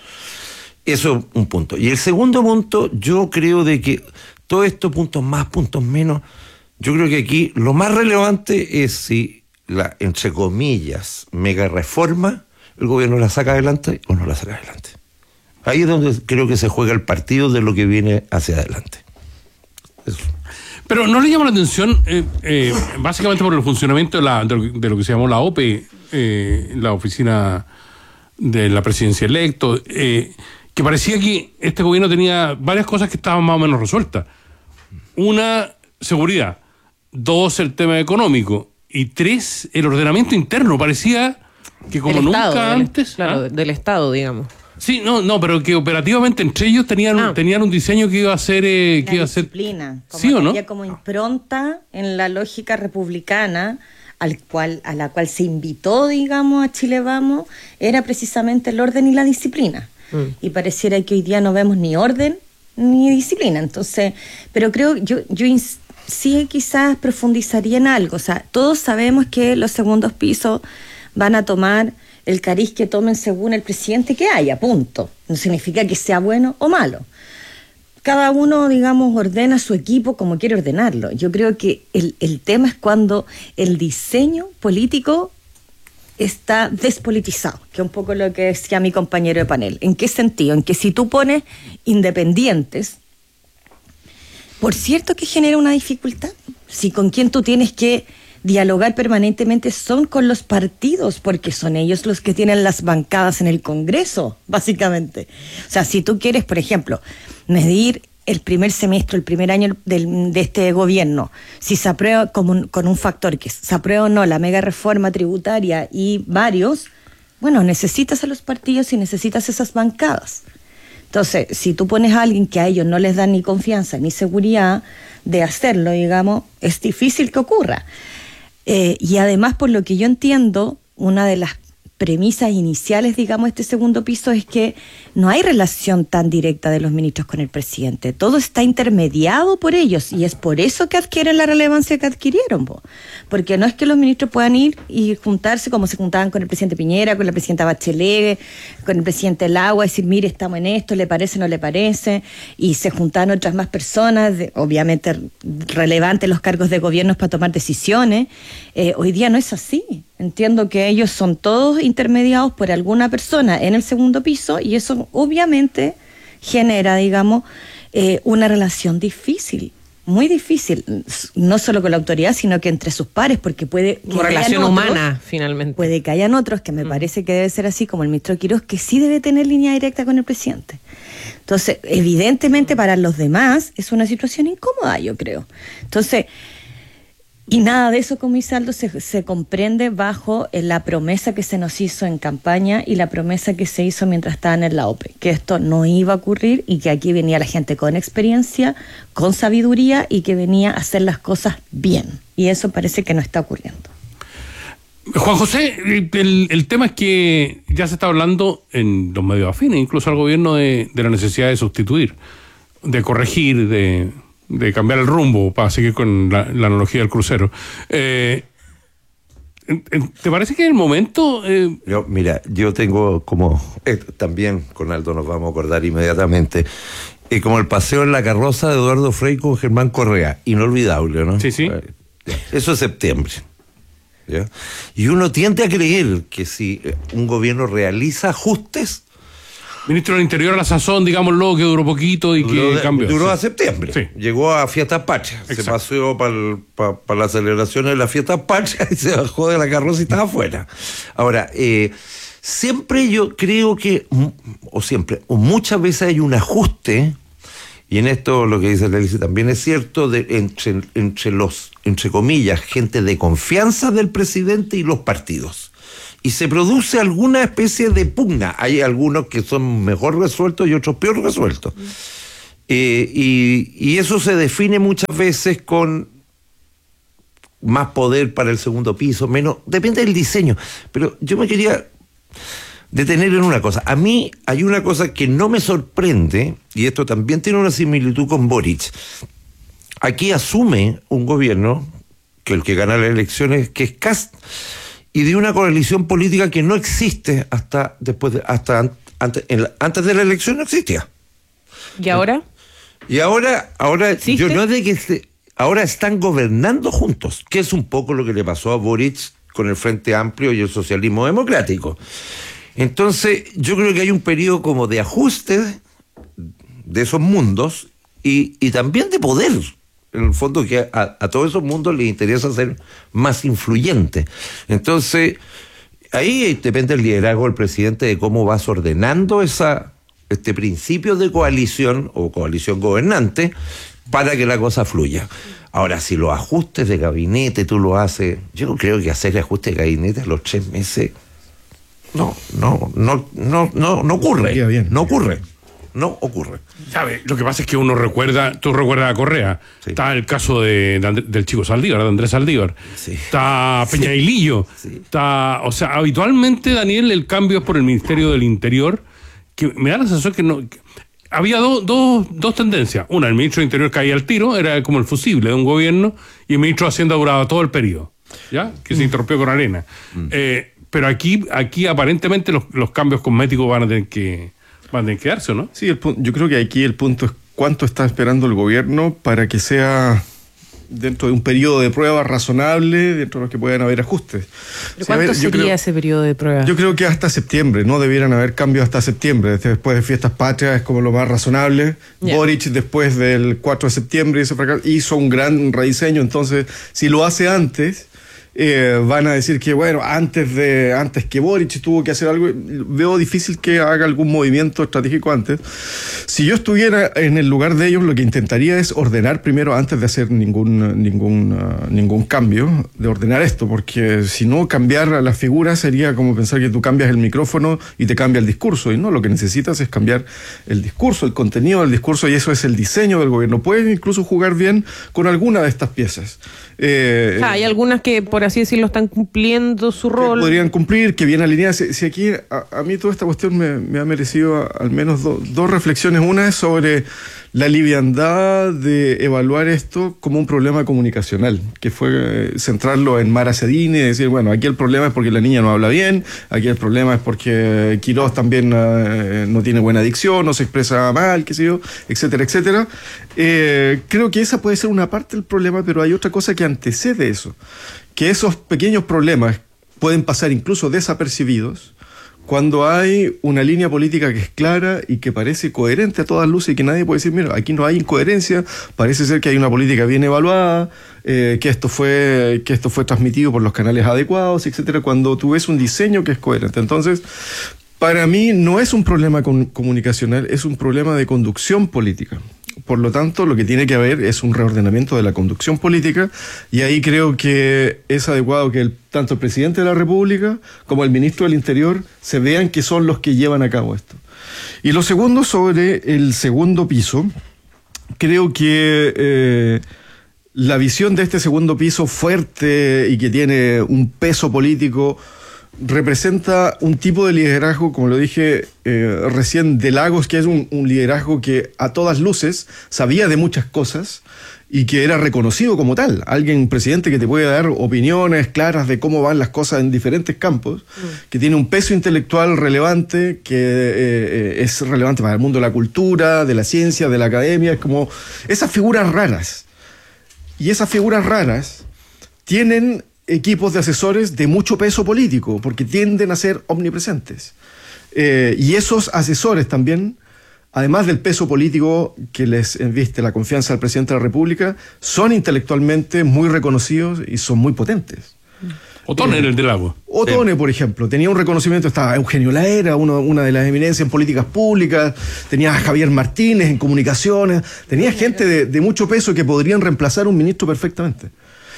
[SPEAKER 6] Eso es un punto. Y el segundo punto, yo creo de que todos estos puntos más, puntos menos, yo creo que aquí lo más relevante es si la, entre comillas, mega reforma, el gobierno la saca adelante o no la saca adelante. Ahí es donde creo que se juega el partido de lo que viene hacia adelante. Eso.
[SPEAKER 2] Pero ¿no le llama la atención, eh, eh, básicamente por el funcionamiento de, la, de, lo, de lo que se llamó la O P E, eh, la oficina de la presidencia electo, eh, que parecía que este gobierno tenía varias cosas que estaban más o menos resueltas? Una, seguridad. Dos, el tema económico. Y tres, el ordenamiento interno. Parecía que como
[SPEAKER 1] el
[SPEAKER 2] nunca
[SPEAKER 1] estado,
[SPEAKER 2] antes...
[SPEAKER 1] Del, claro, ¿ah? del Estado, digamos.
[SPEAKER 2] Sí, no, no, pero que operativamente entre ellos tenían, ah. tenían un diseño que iba a ser... Eh, que
[SPEAKER 4] la
[SPEAKER 2] iba a ser
[SPEAKER 4] disciplina. Como
[SPEAKER 2] ¿sí o no?
[SPEAKER 4] Como impronta en la lógica republicana al cual, a la cual se invitó, digamos, a Chile Vamos, era precisamente el orden y la disciplina. Mm. Y pareciera que hoy día no vemos ni orden ni disciplina. Entonces, pero creo, yo, yo ins- sí quizás profundizaría en algo. O sea, todos sabemos que los segundos pisos van a tomar el cariz que tomen según el presidente que haya, punto. No significa que sea bueno o malo. Cada uno, digamos, ordena su equipo como quiere ordenarlo. Yo creo que el, el tema es cuando el diseño político está despolitizado, que es un poco lo que decía mi compañero de panel. ¿En qué sentido? En que si tú pones independientes, por cierto que genera una dificultad. Si con quien tú tienes que dialogar permanentemente son con los partidos, porque son ellos los que tienen las bancadas en el Congreso, básicamente. O sea, si tú quieres, por ejemplo, medir el primer semestre, el primer año del, de este gobierno, si se aprueba como un, con un factor que se aprueba o no la mega reforma tributaria y varios, bueno, necesitas a los partidos y necesitas esas bancadas. Entonces, si tú pones a alguien que a ellos no les da ni confianza ni seguridad de hacerlo, digamos, es difícil que ocurra. Eh, y además, por lo que yo entiendo, una de las premisas iniciales, digamos, de este segundo piso es que no hay relación tan directa de los ministros con el presidente. Todo está intermediado por ellos y es por eso que adquieren la relevancia que adquirieron. Po. Porque no es que los ministros puedan ir y juntarse como se juntaban con el presidente Piñera, con la presidenta Bachelet, con el presidente Lagua, decir, mire, estamos en esto, ¿le parece o no le parece? Y se juntan otras más personas, de, obviamente relevantes los cargos de gobierno para tomar decisiones. Eh, hoy día no es así. Entiendo que ellos son todos intermediados por alguna persona en el segundo piso y eso obviamente genera, digamos, eh, una relación difícil, muy difícil, no solo con la autoridad, sino que entre sus pares, porque puede...
[SPEAKER 1] Como relación otros, humana, finalmente.
[SPEAKER 4] Puede que hayan otros, que me mm. parece que debe ser así, como el ministro Quirós, que sí debe tener línea directa con el presidente. Entonces, evidentemente para los demás es una situación incómoda, yo creo. Entonces... Y nada de eso, como dice Aldo, se, se comprende bajo eh, la promesa que se nos hizo en campaña y la promesa que se hizo mientras estaban en la O P E, que esto no iba a ocurrir y que aquí venía la gente con experiencia, con sabiduría y que venía a hacer las cosas bien. Y eso parece que no está ocurriendo.
[SPEAKER 2] Juan José, el, el tema es que ya se está hablando en los medios afines, incluso al gobierno, de, de la necesidad de sustituir, de corregir, de... de cambiar el rumbo, para seguir con la, la analogía del crucero. Eh, ¿Te parece que en el momento...? Eh...
[SPEAKER 6] Yo, mira, yo tengo como... Eh, también con Aldo nos vamos a acordar inmediatamente, eh, como el paseo en la carroza de Eduardo Frei con Germán Correa, inolvidable, ¿no?
[SPEAKER 2] Sí, sí.
[SPEAKER 6] Eso es septiembre, ¿ya? Y uno tiende a creer que si un gobierno realiza ajustes...
[SPEAKER 2] Ministro del Interior a la sazón, digámoslo, que duró poquito y
[SPEAKER 6] duró
[SPEAKER 2] que
[SPEAKER 6] de,
[SPEAKER 2] cambió.
[SPEAKER 6] Duró
[SPEAKER 2] sí.
[SPEAKER 6] a septiembre.
[SPEAKER 2] Sí.
[SPEAKER 6] Llegó a Fiestas Patrias. Se paseó para pa, pa las celebraciones de las Fiestas Patrias y se bajó de la carroza y estaba afuera. Ahora, eh, siempre yo creo que, o siempre, o muchas veces hay un ajuste, y en esto lo que dice Lelice también es cierto, de, entre, entre los, entre comillas, gente de confianza del presidente y los partidos. Y se produce alguna especie de pugna. Hay algunos que son mejor resueltos y otros peor resueltos. Eh, y, y eso se define muchas veces con más poder para el segundo piso, menos, depende del diseño. Pero yo me quería detener en una cosa. A mí hay una cosa que no me sorprende, y esto también tiene una similitud con Boric. Aquí asume un gobierno, que el que gana las elecciones, que es Kast, y de una coalición política que no existe hasta después de, hasta antes, en la, antes de la elección no existía.
[SPEAKER 1] ¿Y ahora?
[SPEAKER 6] Y ahora, ahora yo no es de que se, ahora están gobernando juntos, que es un poco lo que le pasó a Boric con el Frente Amplio y el socialismo democrático. Entonces, yo creo que hay un periodo como de ajuste de esos mundos y, y también de poder. En el fondo que a, a todos esos mundos les interesa ser más influyente. Entonces, ahí depende el liderazgo del presidente de cómo vas ordenando esa, este principio de coalición o coalición gobernante para que la cosa fluya. Ahora, si los ajustes de gabinete tú lo haces, yo creo que hacer ajustes de gabinete a los tres meses no, no, no, no, no, no ocurre. Bien. No ocurre. No ocurre.
[SPEAKER 2] ¿Sabe? Lo que pasa es que uno recuerda, tú recuerdas a Correa, sí. Está el caso de, de del chico Saldívar, de Andrés Saldívar, sí. Está Peñailillo, sí. Está, o sea, habitualmente, Daniel, el cambio es por el Ministerio del Interior, que me da la sensación que no... Que había do, do, dos tendencias. Una, el ministro del Interior caía al tiro, era como el fusible de un gobierno, y el ministro de Hacienda duraba todo el periodo, ¿ya? Que mm. se interrumpió con arena. Mm. Eh, pero aquí, aquí aparentemente los, los cambios cosméticos van a tener que... van a quedarse, ¿no?
[SPEAKER 5] Sí, el, yo creo que aquí el punto es cuánto está esperando el gobierno para que sea dentro de un periodo de prueba razonable, dentro de los que puedan haber ajustes.
[SPEAKER 1] ¿Pero cuánto sí, ver, sería creo, ese periodo de prueba?
[SPEAKER 5] Yo creo que hasta septiembre, no debieran haber cambios hasta septiembre. Después de Fiestas Patrias es como lo más razonable. Yeah. Boric, después del cuatro de septiembre, hizo, hizo un gran rediseño, entonces si lo hace antes... Eh, van a decir que bueno, antes de antes que Boric tuvo que hacer algo, veo difícil que haga algún movimiento estratégico antes. Si yo estuviera en el lugar de ellos, lo que intentaría es ordenar primero antes de hacer ningún ningún uh, ningún cambio, de ordenar esto, porque si no, cambiar a las figuras sería como pensar que tú cambias el micrófono y te cambia el discurso, y no, lo que necesitas es cambiar el discurso, el contenido del discurso, y eso es el diseño del gobierno. Pueden incluso jugar bien con alguna de estas piezas. Eh,
[SPEAKER 1] ah, hay algunas que, por así decirlo, están cumpliendo su rol.
[SPEAKER 5] Podrían cumplir, que bien alineadas. Si, si aquí, a, a mí toda esta cuestión me, me ha merecido a, al menos do, dos reflexiones. Una es sobre la liviandad de evaluar esto como un problema comunicacional, que fue eh, centrarlo en Mara Cedini y decir, bueno, aquí el problema es porque la niña no habla bien, aquí el problema es porque Quirós también eh, no tiene buena dicción, no se expresa mal, qué sé yo, etcétera, etcétera. Eh, creo que esa puede ser una parte del problema, pero hay otra cosa que antecede eso, que esos pequeños problemas pueden pasar incluso desapercibidos cuando hay una línea política que es clara y que parece coherente a todas luces y que nadie puede decir, mira, aquí no hay incoherencia, parece ser que hay una política bien evaluada, eh, que esto fue que esto fue transmitido por los canales adecuados, etcétera, cuando tú ves un diseño que es coherente. Entonces, para mí no es un problema con, comunicacional, es un problema de conducción política. Por lo tanto, lo que tiene que haber es un reordenamiento de la conducción política, y ahí creo que es adecuado que el, tanto el presidente de la República como el ministro del Interior se vean que son los que llevan a cabo esto. Y lo segundo, sobre el segundo piso, creo que eh, la visión de este segundo piso fuerte y que tiene un peso político representa un tipo de liderazgo, como lo dije eh, recién, de Lagos, que es un, un liderazgo que a todas luces sabía de muchas cosas y que era reconocido como tal. Alguien, un presidente que te puede dar opiniones claras de cómo van las cosas en diferentes campos, mm. que tiene un peso intelectual relevante, que eh, es relevante para el mundo de la cultura, de la ciencia, de la academia. Es como esas figuras raras. Y esas figuras raras tienen equipos de asesores de mucho peso político, porque tienden a ser omnipresentes. Eh, y esos asesores también, además del peso político que les enviste la confianza al presidente de la República, son intelectualmente muy reconocidos y son muy potentes.
[SPEAKER 2] Otone, eh, el del agua.
[SPEAKER 5] Otone, sí. Por ejemplo, tenía un reconocimiento, estaba Eugenio Laera, uno, una de las eminencias en políticas públicas, tenía a Javier Martínez en comunicaciones, tenía gente de, de mucho peso que podrían reemplazar a un ministro perfectamente.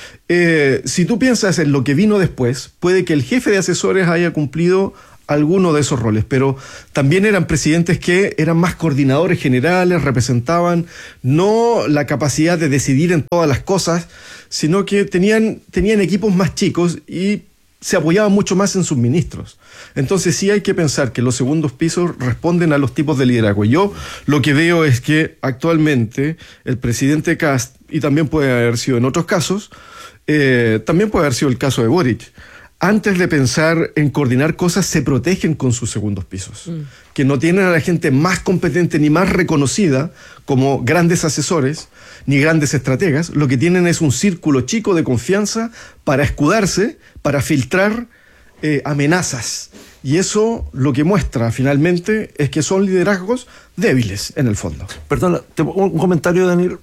[SPEAKER 5] Eh, si tú piensas en lo que vino después, puede que el jefe de asesores haya cumplido alguno de esos roles, pero también eran presidentes que eran más coordinadores generales, representaban no la capacidad de decidir en todas las cosas, sino que tenían, tenían equipos más chicos y se apoyaban mucho más en sus ministros. Entonces sí hay que pensar que los segundos pisos responden a los tipos de liderazgo. Yo lo que veo es que actualmente el presidente Kast, y también puede haber sido en otros casos, Eh, también puede haber sido el caso de Boric, antes de pensar en coordinar cosas, se protegen con sus segundos pisos, mm. que no tienen a la gente más competente ni más reconocida como grandes asesores ni grandes estrategas. Lo que tienen es un círculo chico de confianza para escudarse, para filtrar eh, amenazas. Y eso lo que muestra finalmente es que son liderazgos débiles en el fondo.
[SPEAKER 6] Perdón, un comentario, Daniel.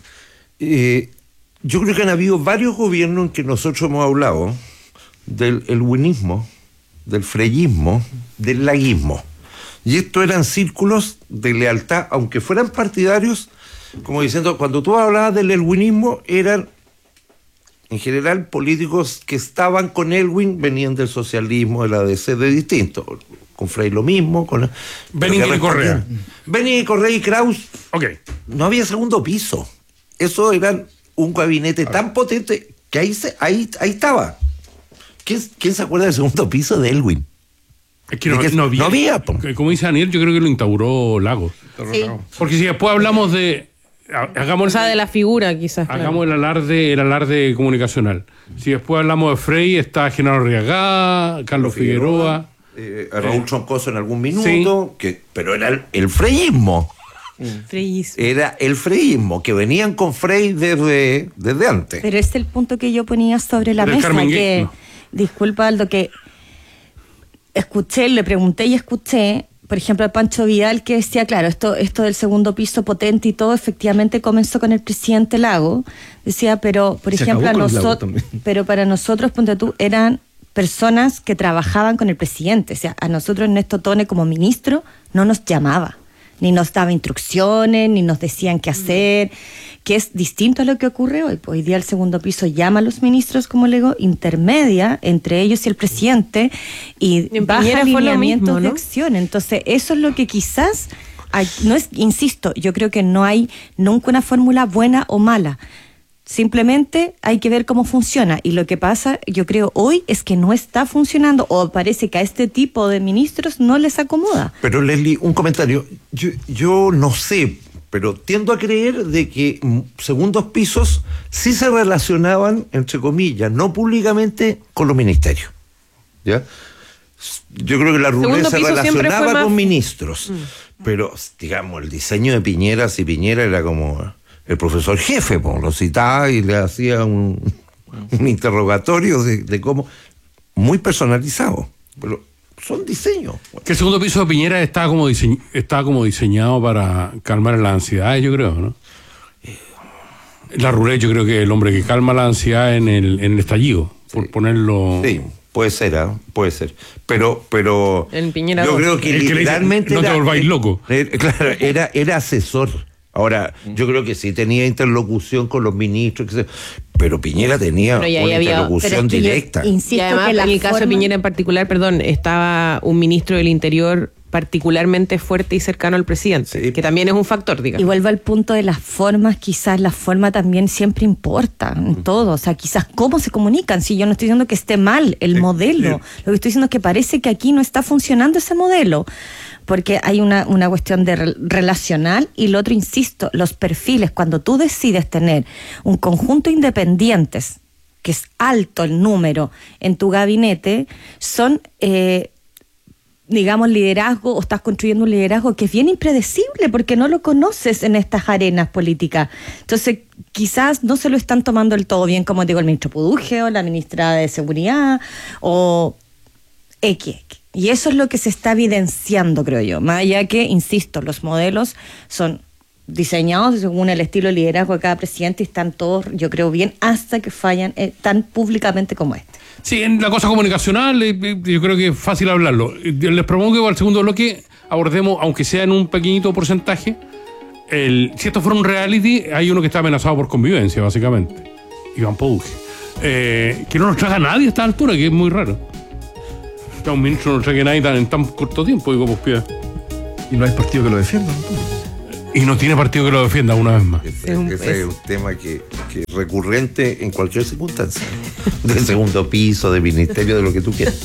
[SPEAKER 6] Eh, Yo creo que han habido varios gobiernos en que nosotros hemos hablado del elwinismo, del freyismo, del laguismo. Y estos eran círculos de lealtad, aunque fueran partidarios, como diciendo, cuando tú hablabas del elwinismo, eran en general políticos que estaban con Elwin, venían del socialismo, de la A D C, de distinto. Con Frey lo mismo, con
[SPEAKER 2] Benítez y Correa.
[SPEAKER 6] Benítez y Correa y Kraus.
[SPEAKER 2] Ok.
[SPEAKER 6] No había segundo piso. Eso eran un gabinete tan potente que ahí se, ahí, ahí estaba. ¿Quién, ¿Quién se acuerda del segundo piso de Elwin?
[SPEAKER 2] Es que no, que no había. No había como dice Daniel, yo creo que lo instauró Lagos.
[SPEAKER 1] Sí.
[SPEAKER 2] Porque si después hablamos de... Hagamos,
[SPEAKER 1] o sea, de la figura, quizás.
[SPEAKER 2] Hagamos
[SPEAKER 1] claro.
[SPEAKER 2] el alarde, el alarde comunicacional. Si después hablamos de Frey, está Genaro Arriagada, Carlos Figueroa.
[SPEAKER 6] Eh, Raúl Troncoso en algún minuto, sí. que, pero era el, el freyismo.
[SPEAKER 1] Freyismo.
[SPEAKER 6] Era el freyismo, que venían con Frey desde, desde antes.
[SPEAKER 4] Pero es el punto que yo ponía sobre la
[SPEAKER 2] Del
[SPEAKER 4] mesa,
[SPEAKER 2] Carmen
[SPEAKER 4] que,
[SPEAKER 2] no.
[SPEAKER 4] disculpa Aldo, que escuché, le pregunté y escuché, por ejemplo, a Pancho Vidal, que decía, claro, esto, esto del segundo piso potente y todo, efectivamente comenzó con el presidente Lago. Decía, pero, por
[SPEAKER 5] Se
[SPEAKER 4] ejemplo, a
[SPEAKER 5] nosotros,
[SPEAKER 4] pero para nosotros, ponte tú, eran personas que trabajaban con el presidente. O sea, a nosotros Ernesto Otone como ministro no nos llamaba, ni nos daba instrucciones, ni nos decían qué hacer, que es distinto a lo que ocurre hoy. Hoy día el segundo piso llama a los ministros, como le digo, intermedia entre ellos y el presidente, y baja alineamientos de acción. Entonces, eso es lo que quizás, hay, no es, insisto, yo creo que no hay nunca una fórmula buena o mala. Simplemente hay que ver cómo funciona, y lo que pasa, yo creo, hoy es que no está funcionando, o parece que a este tipo de ministros no les acomoda.
[SPEAKER 6] Pero Leslie, un comentario. Yo, yo no sé, pero tiendo a creer de que segundos pisos sí se relacionaban, entre comillas, no públicamente, con los ministerios. ¿Ya? Yo creo que la Rulé se relacionaba más... con ministros, mm. pero, digamos, el diseño de Piñera, si Piñera era como... el profesor jefe, pues, lo citaba y le hacía un, un interrogatorio de, de cómo, muy personalizado, pero son diseños.
[SPEAKER 2] Que el segundo piso de Piñera estaba como, diseñ, estaba como diseñado para calmar la ansiedad, yo creo, ¿no? La Rulé, yo creo que es el hombre que calma la ansiedad en el, en el estallido, sí. por ponerlo...
[SPEAKER 6] Sí. Puede ser, ¿eh? Puede ser. Pero, pero
[SPEAKER 1] en Piñera
[SPEAKER 6] yo
[SPEAKER 1] dos.
[SPEAKER 6] creo que
[SPEAKER 2] el
[SPEAKER 6] literalmente
[SPEAKER 2] que dice, no
[SPEAKER 6] era,
[SPEAKER 2] te volváis loco.
[SPEAKER 6] Era, claro, era, era asesor. Ahora, yo creo que sí tenía interlocución con los ministros, que se, pero Piñera tenía
[SPEAKER 1] Pero ya
[SPEAKER 6] una
[SPEAKER 1] había-
[SPEAKER 6] interlocución
[SPEAKER 1] pero es que yo
[SPEAKER 6] directa.
[SPEAKER 1] Y además, en el caso de Piñera en particular, perdón, estaba un ministro del Interior particularmente fuerte y cercano al presidente, que también es un factor, digamos.
[SPEAKER 4] Y vuelvo al punto de las formas, quizás la forma también siempre importa en todo, o sea, quizás cómo se comunican, si yo no estoy diciendo que esté mal el modelo, lo que estoy diciendo es que parece que aquí no está funcionando ese modelo, porque hay una, una cuestión de re- relacional y lo otro, insisto, los perfiles, cuando tú decides tener un conjunto de independientes, que es alto el número en tu gabinete, son... Eh, digamos, liderazgo, o estás construyendo un liderazgo que es bien impredecible porque no lo conoces en estas arenas políticas. Entonces, quizás no se lo están tomando del todo bien, como digo, el ministro Puduje o la ministra de Seguridad o X. Y eso es lo que se está evidenciando, creo yo. Más allá que, insisto, los modelos son diseñados según el estilo de liderazgo de cada presidente y están todos, yo creo, bien, hasta que fallan eh, tan públicamente como este.
[SPEAKER 2] Sí, en la cosa comunicacional, eh, eh, yo creo que es fácil hablarlo. Eh, Les propongo que para el segundo bloque abordemos, aunque sea en un pequeñito porcentaje, el, si esto fuera un reality, hay uno que está amenazado por convivencia, básicamente. Iván Puduje. Eh, que no nos traga a nadie a esta altura, que es muy raro. Que a un ministro no nos trague a nadie tan, en tan corto tiempo, digo, pues piedad.
[SPEAKER 5] Y no hay partido que lo defienda.
[SPEAKER 2] Y no tiene partido que lo defienda una vez más.
[SPEAKER 6] Ese, ese es un tema que, que es recurrente en cualquier circunstancia. De segundo piso, de ministerio, de lo que tú quieras.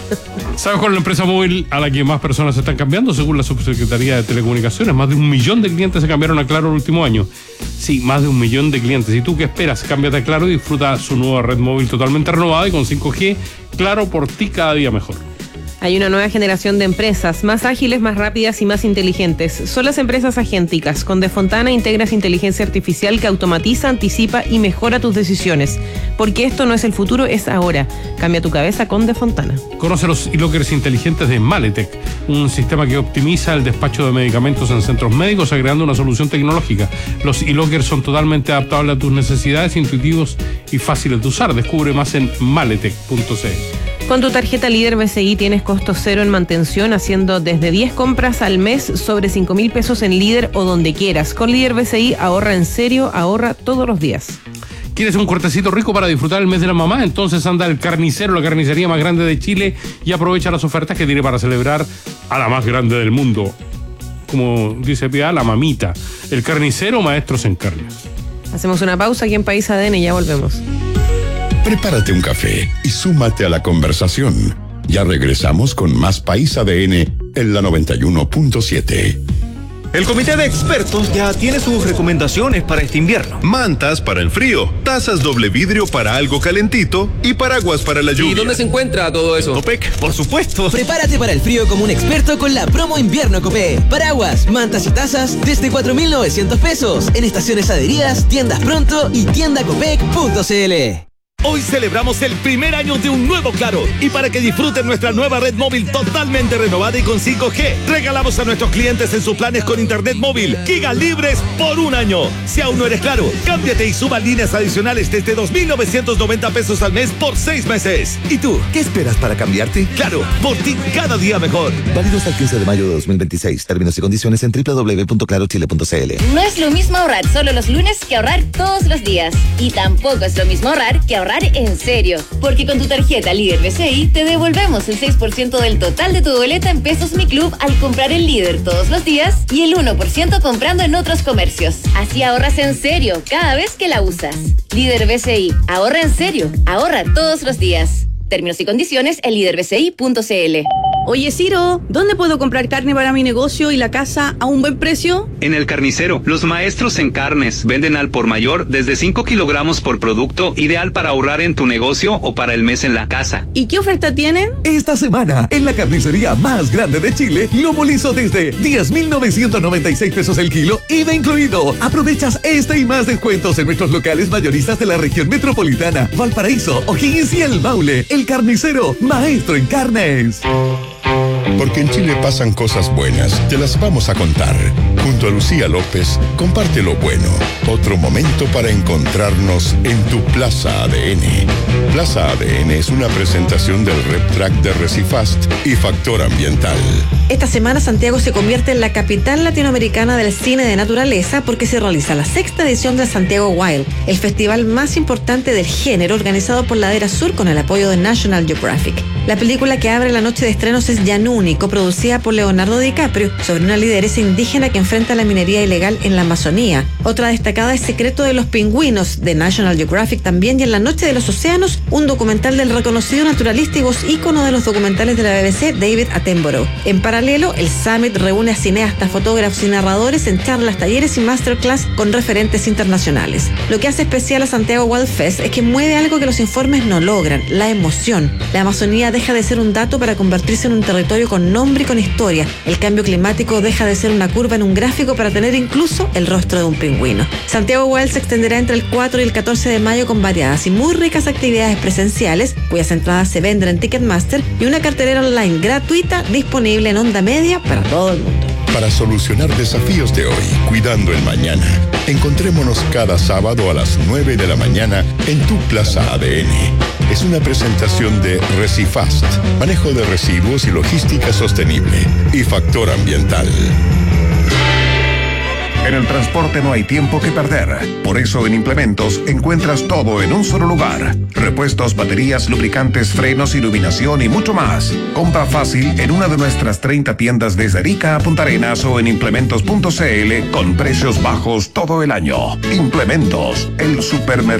[SPEAKER 2] ¿Sabes cuál es la empresa móvil a la que más personas se están cambiando? Según la Subsecretaría de Telecomunicaciones, más de un millón de clientes se cambiaron a Claro el último año. Sí, más de un millón de clientes. ¿Y tú qué esperas? Cámbiate a Claro y disfruta su nueva red móvil totalmente renovada y con cinco G. Claro, por ti cada día mejor.
[SPEAKER 1] Hay una nueva generación de empresas, más ágiles, más rápidas y más inteligentes. Son las empresas agénticas. Con De Fontana integras inteligencia artificial que automatiza, anticipa y mejora tus decisiones. Porque esto no es el futuro, es ahora. Cambia tu cabeza con De Fontana.
[SPEAKER 2] Conoce los e-lockers inteligentes de Maletec, un sistema que optimiza el despacho de medicamentos en centros médicos agregando una solución tecnológica. Los e-lockers son totalmente adaptables a tus necesidades, intuitivos y fáciles de usar. Descubre más en maletec punto c l.
[SPEAKER 1] Con tu tarjeta Líder B C I tienes costo cero en mantención, haciendo desde diez compras al mes sobre cinco mil pesos en Líder o donde quieras. Con Líder B C I ahorra en serio, ahorra todos los días.
[SPEAKER 2] ¿Quieres un cortecito rico para disfrutar el mes de la mamá? Entonces anda al Carnicero, la carnicería más grande de Chile, y aprovecha las ofertas que tiene para celebrar a la más grande del mundo. Como dice Pia, la mamita. El Carnicero, maestros en carnes.
[SPEAKER 1] Hacemos una pausa aquí en País A D N y ya volvemos.
[SPEAKER 3] Prepárate un café y súmate a la conversación. Ya regresamos con más País A D N en la noventa y uno punto siete.
[SPEAKER 8] El comité de expertos ya tiene sus recomendaciones para este invierno.
[SPEAKER 9] Mantas para el frío, tazas doble vidrio para algo calentito y paraguas para la lluvia.
[SPEAKER 22] ¿Y dónde se encuentra todo eso?
[SPEAKER 8] Copec, por supuesto.
[SPEAKER 10] Prepárate para el frío como un experto con la promo invierno Copec. Paraguas, mantas y tazas desde cuatro mil novecientos pesos en estaciones adheridas, tiendas pronto y tienda copec punto c l.
[SPEAKER 8] Hoy celebramos el primer año de un nuevo Claro y para que disfruten nuestra nueva red móvil totalmente renovada y con cinco G, regalamos a nuestros clientes en sus planes con internet móvil gigas libres por un año. Si aún no eres Claro, cámbiate y suba líneas adicionales desde dos mil novecientos noventa pesos al mes por seis meses. ¿Y tú, qué esperas para cambiarte? Claro, por ti cada día mejor.
[SPEAKER 11] Válido hasta el quince de mayo de dos mil veintiséis. Términos y condiciones en doble u doble u doble u punto claro chile punto c l.
[SPEAKER 15] No es lo mismo ahorrar solo los lunes que ahorrar todos los días. Y tampoco es lo mismo ahorrar que ahorrar en serio, porque con tu tarjeta Líder B C I te devolvemos el seis por ciento del total de tu boleta en Pesos Mi Club al comprar en Líder todos los días y el uno por ciento comprando en otros comercios. Así ahorras en serio cada vez que la usas. Líder B C I, ahorra en serio, ahorra todos los días. Términos y condiciones en líder b c i punto c l.
[SPEAKER 12] Oye, Ciro, ¿dónde puedo comprar carne para mi negocio y la casa a un buen precio?
[SPEAKER 26] En El Carnicero, los maestros en carnes venden al por mayor desde cinco kilogramos por producto, ideal para ahorrar en tu negocio o para el mes en la casa.
[SPEAKER 12] ¿Y qué oferta tienen?
[SPEAKER 8] Esta semana, en la carnicería más grande de Chile, lomo liso desde diez mil novecientos noventa y seis pesos el kilo, I V A incluido. Aprovechas este y más descuentos en nuestros locales mayoristas de la región metropolitana, Valparaíso, O'Higgins y El Maule. El Carnicero, maestro en carnes.
[SPEAKER 3] Porque en Chile pasan cosas buenas, te las vamos a contar. Junto a Lucía López, comparte lo bueno. Otro momento para encontrarnos en tu Plaza A D N. Plaza A D N es una presentación del RepTrack de Recifast y Factor Ambiental.
[SPEAKER 13] Esta semana Santiago se convierte en la capital latinoamericana del cine de naturaleza porque se realiza la sexta edición del Santiago Wild, el festival más importante del género organizado por Ladera Sur con el apoyo de National Geographic. La película que abre la noche de estrenos es Yanuni, coproducida por Leonardo DiCaprio, sobre una lideresa indígena que enfrenta la minería ilegal en la Amazonía. Otra destacada es Secreto de los Pingüinos, de National Geographic también, y En la Noche de los Océanos, un documental del reconocido naturalista y voz ícono de los documentales de la B B C, David Attenborough. En paralelo, el Summit reúne a cineastas, fotógrafos y narradores en charlas, talleres y masterclass con referentes internacionales. Lo que hace especial a Santiago Wild Fest es que mueve algo que los informes no logran: la emoción. La Amazonía deja de ser un dato para convertirse en un territorio con nombre y con historia. El cambio climático deja de ser una curva en un gráfico para tener incluso el rostro de un pingüino. Santiago Wild se extenderá entre el cuatro y el catorce de mayo con variadas y muy ricas actividades presenciales, cuyas entradas se venden en Ticketmaster, y una cartelera online gratuita disponible en onda media para todo el mundo.
[SPEAKER 3] Para solucionar desafíos de hoy, cuidando el mañana, encontrémonos cada sábado a las nueve de la mañana en tu Plaza A D N. Es una presentación de Recifast, manejo de residuos y logística sostenible, y Factor Ambiental.
[SPEAKER 24] En el transporte no hay tiempo que perder. Por eso en Implementos encuentras todo en un solo lugar. Repuestos, baterías, lubricantes, frenos, iluminación y mucho más. Compra fácil en una de nuestras treinta tiendas desde Arica a Punta Arenas o en implementos punto c l con precios bajos todo el año. Implementos, el supermercado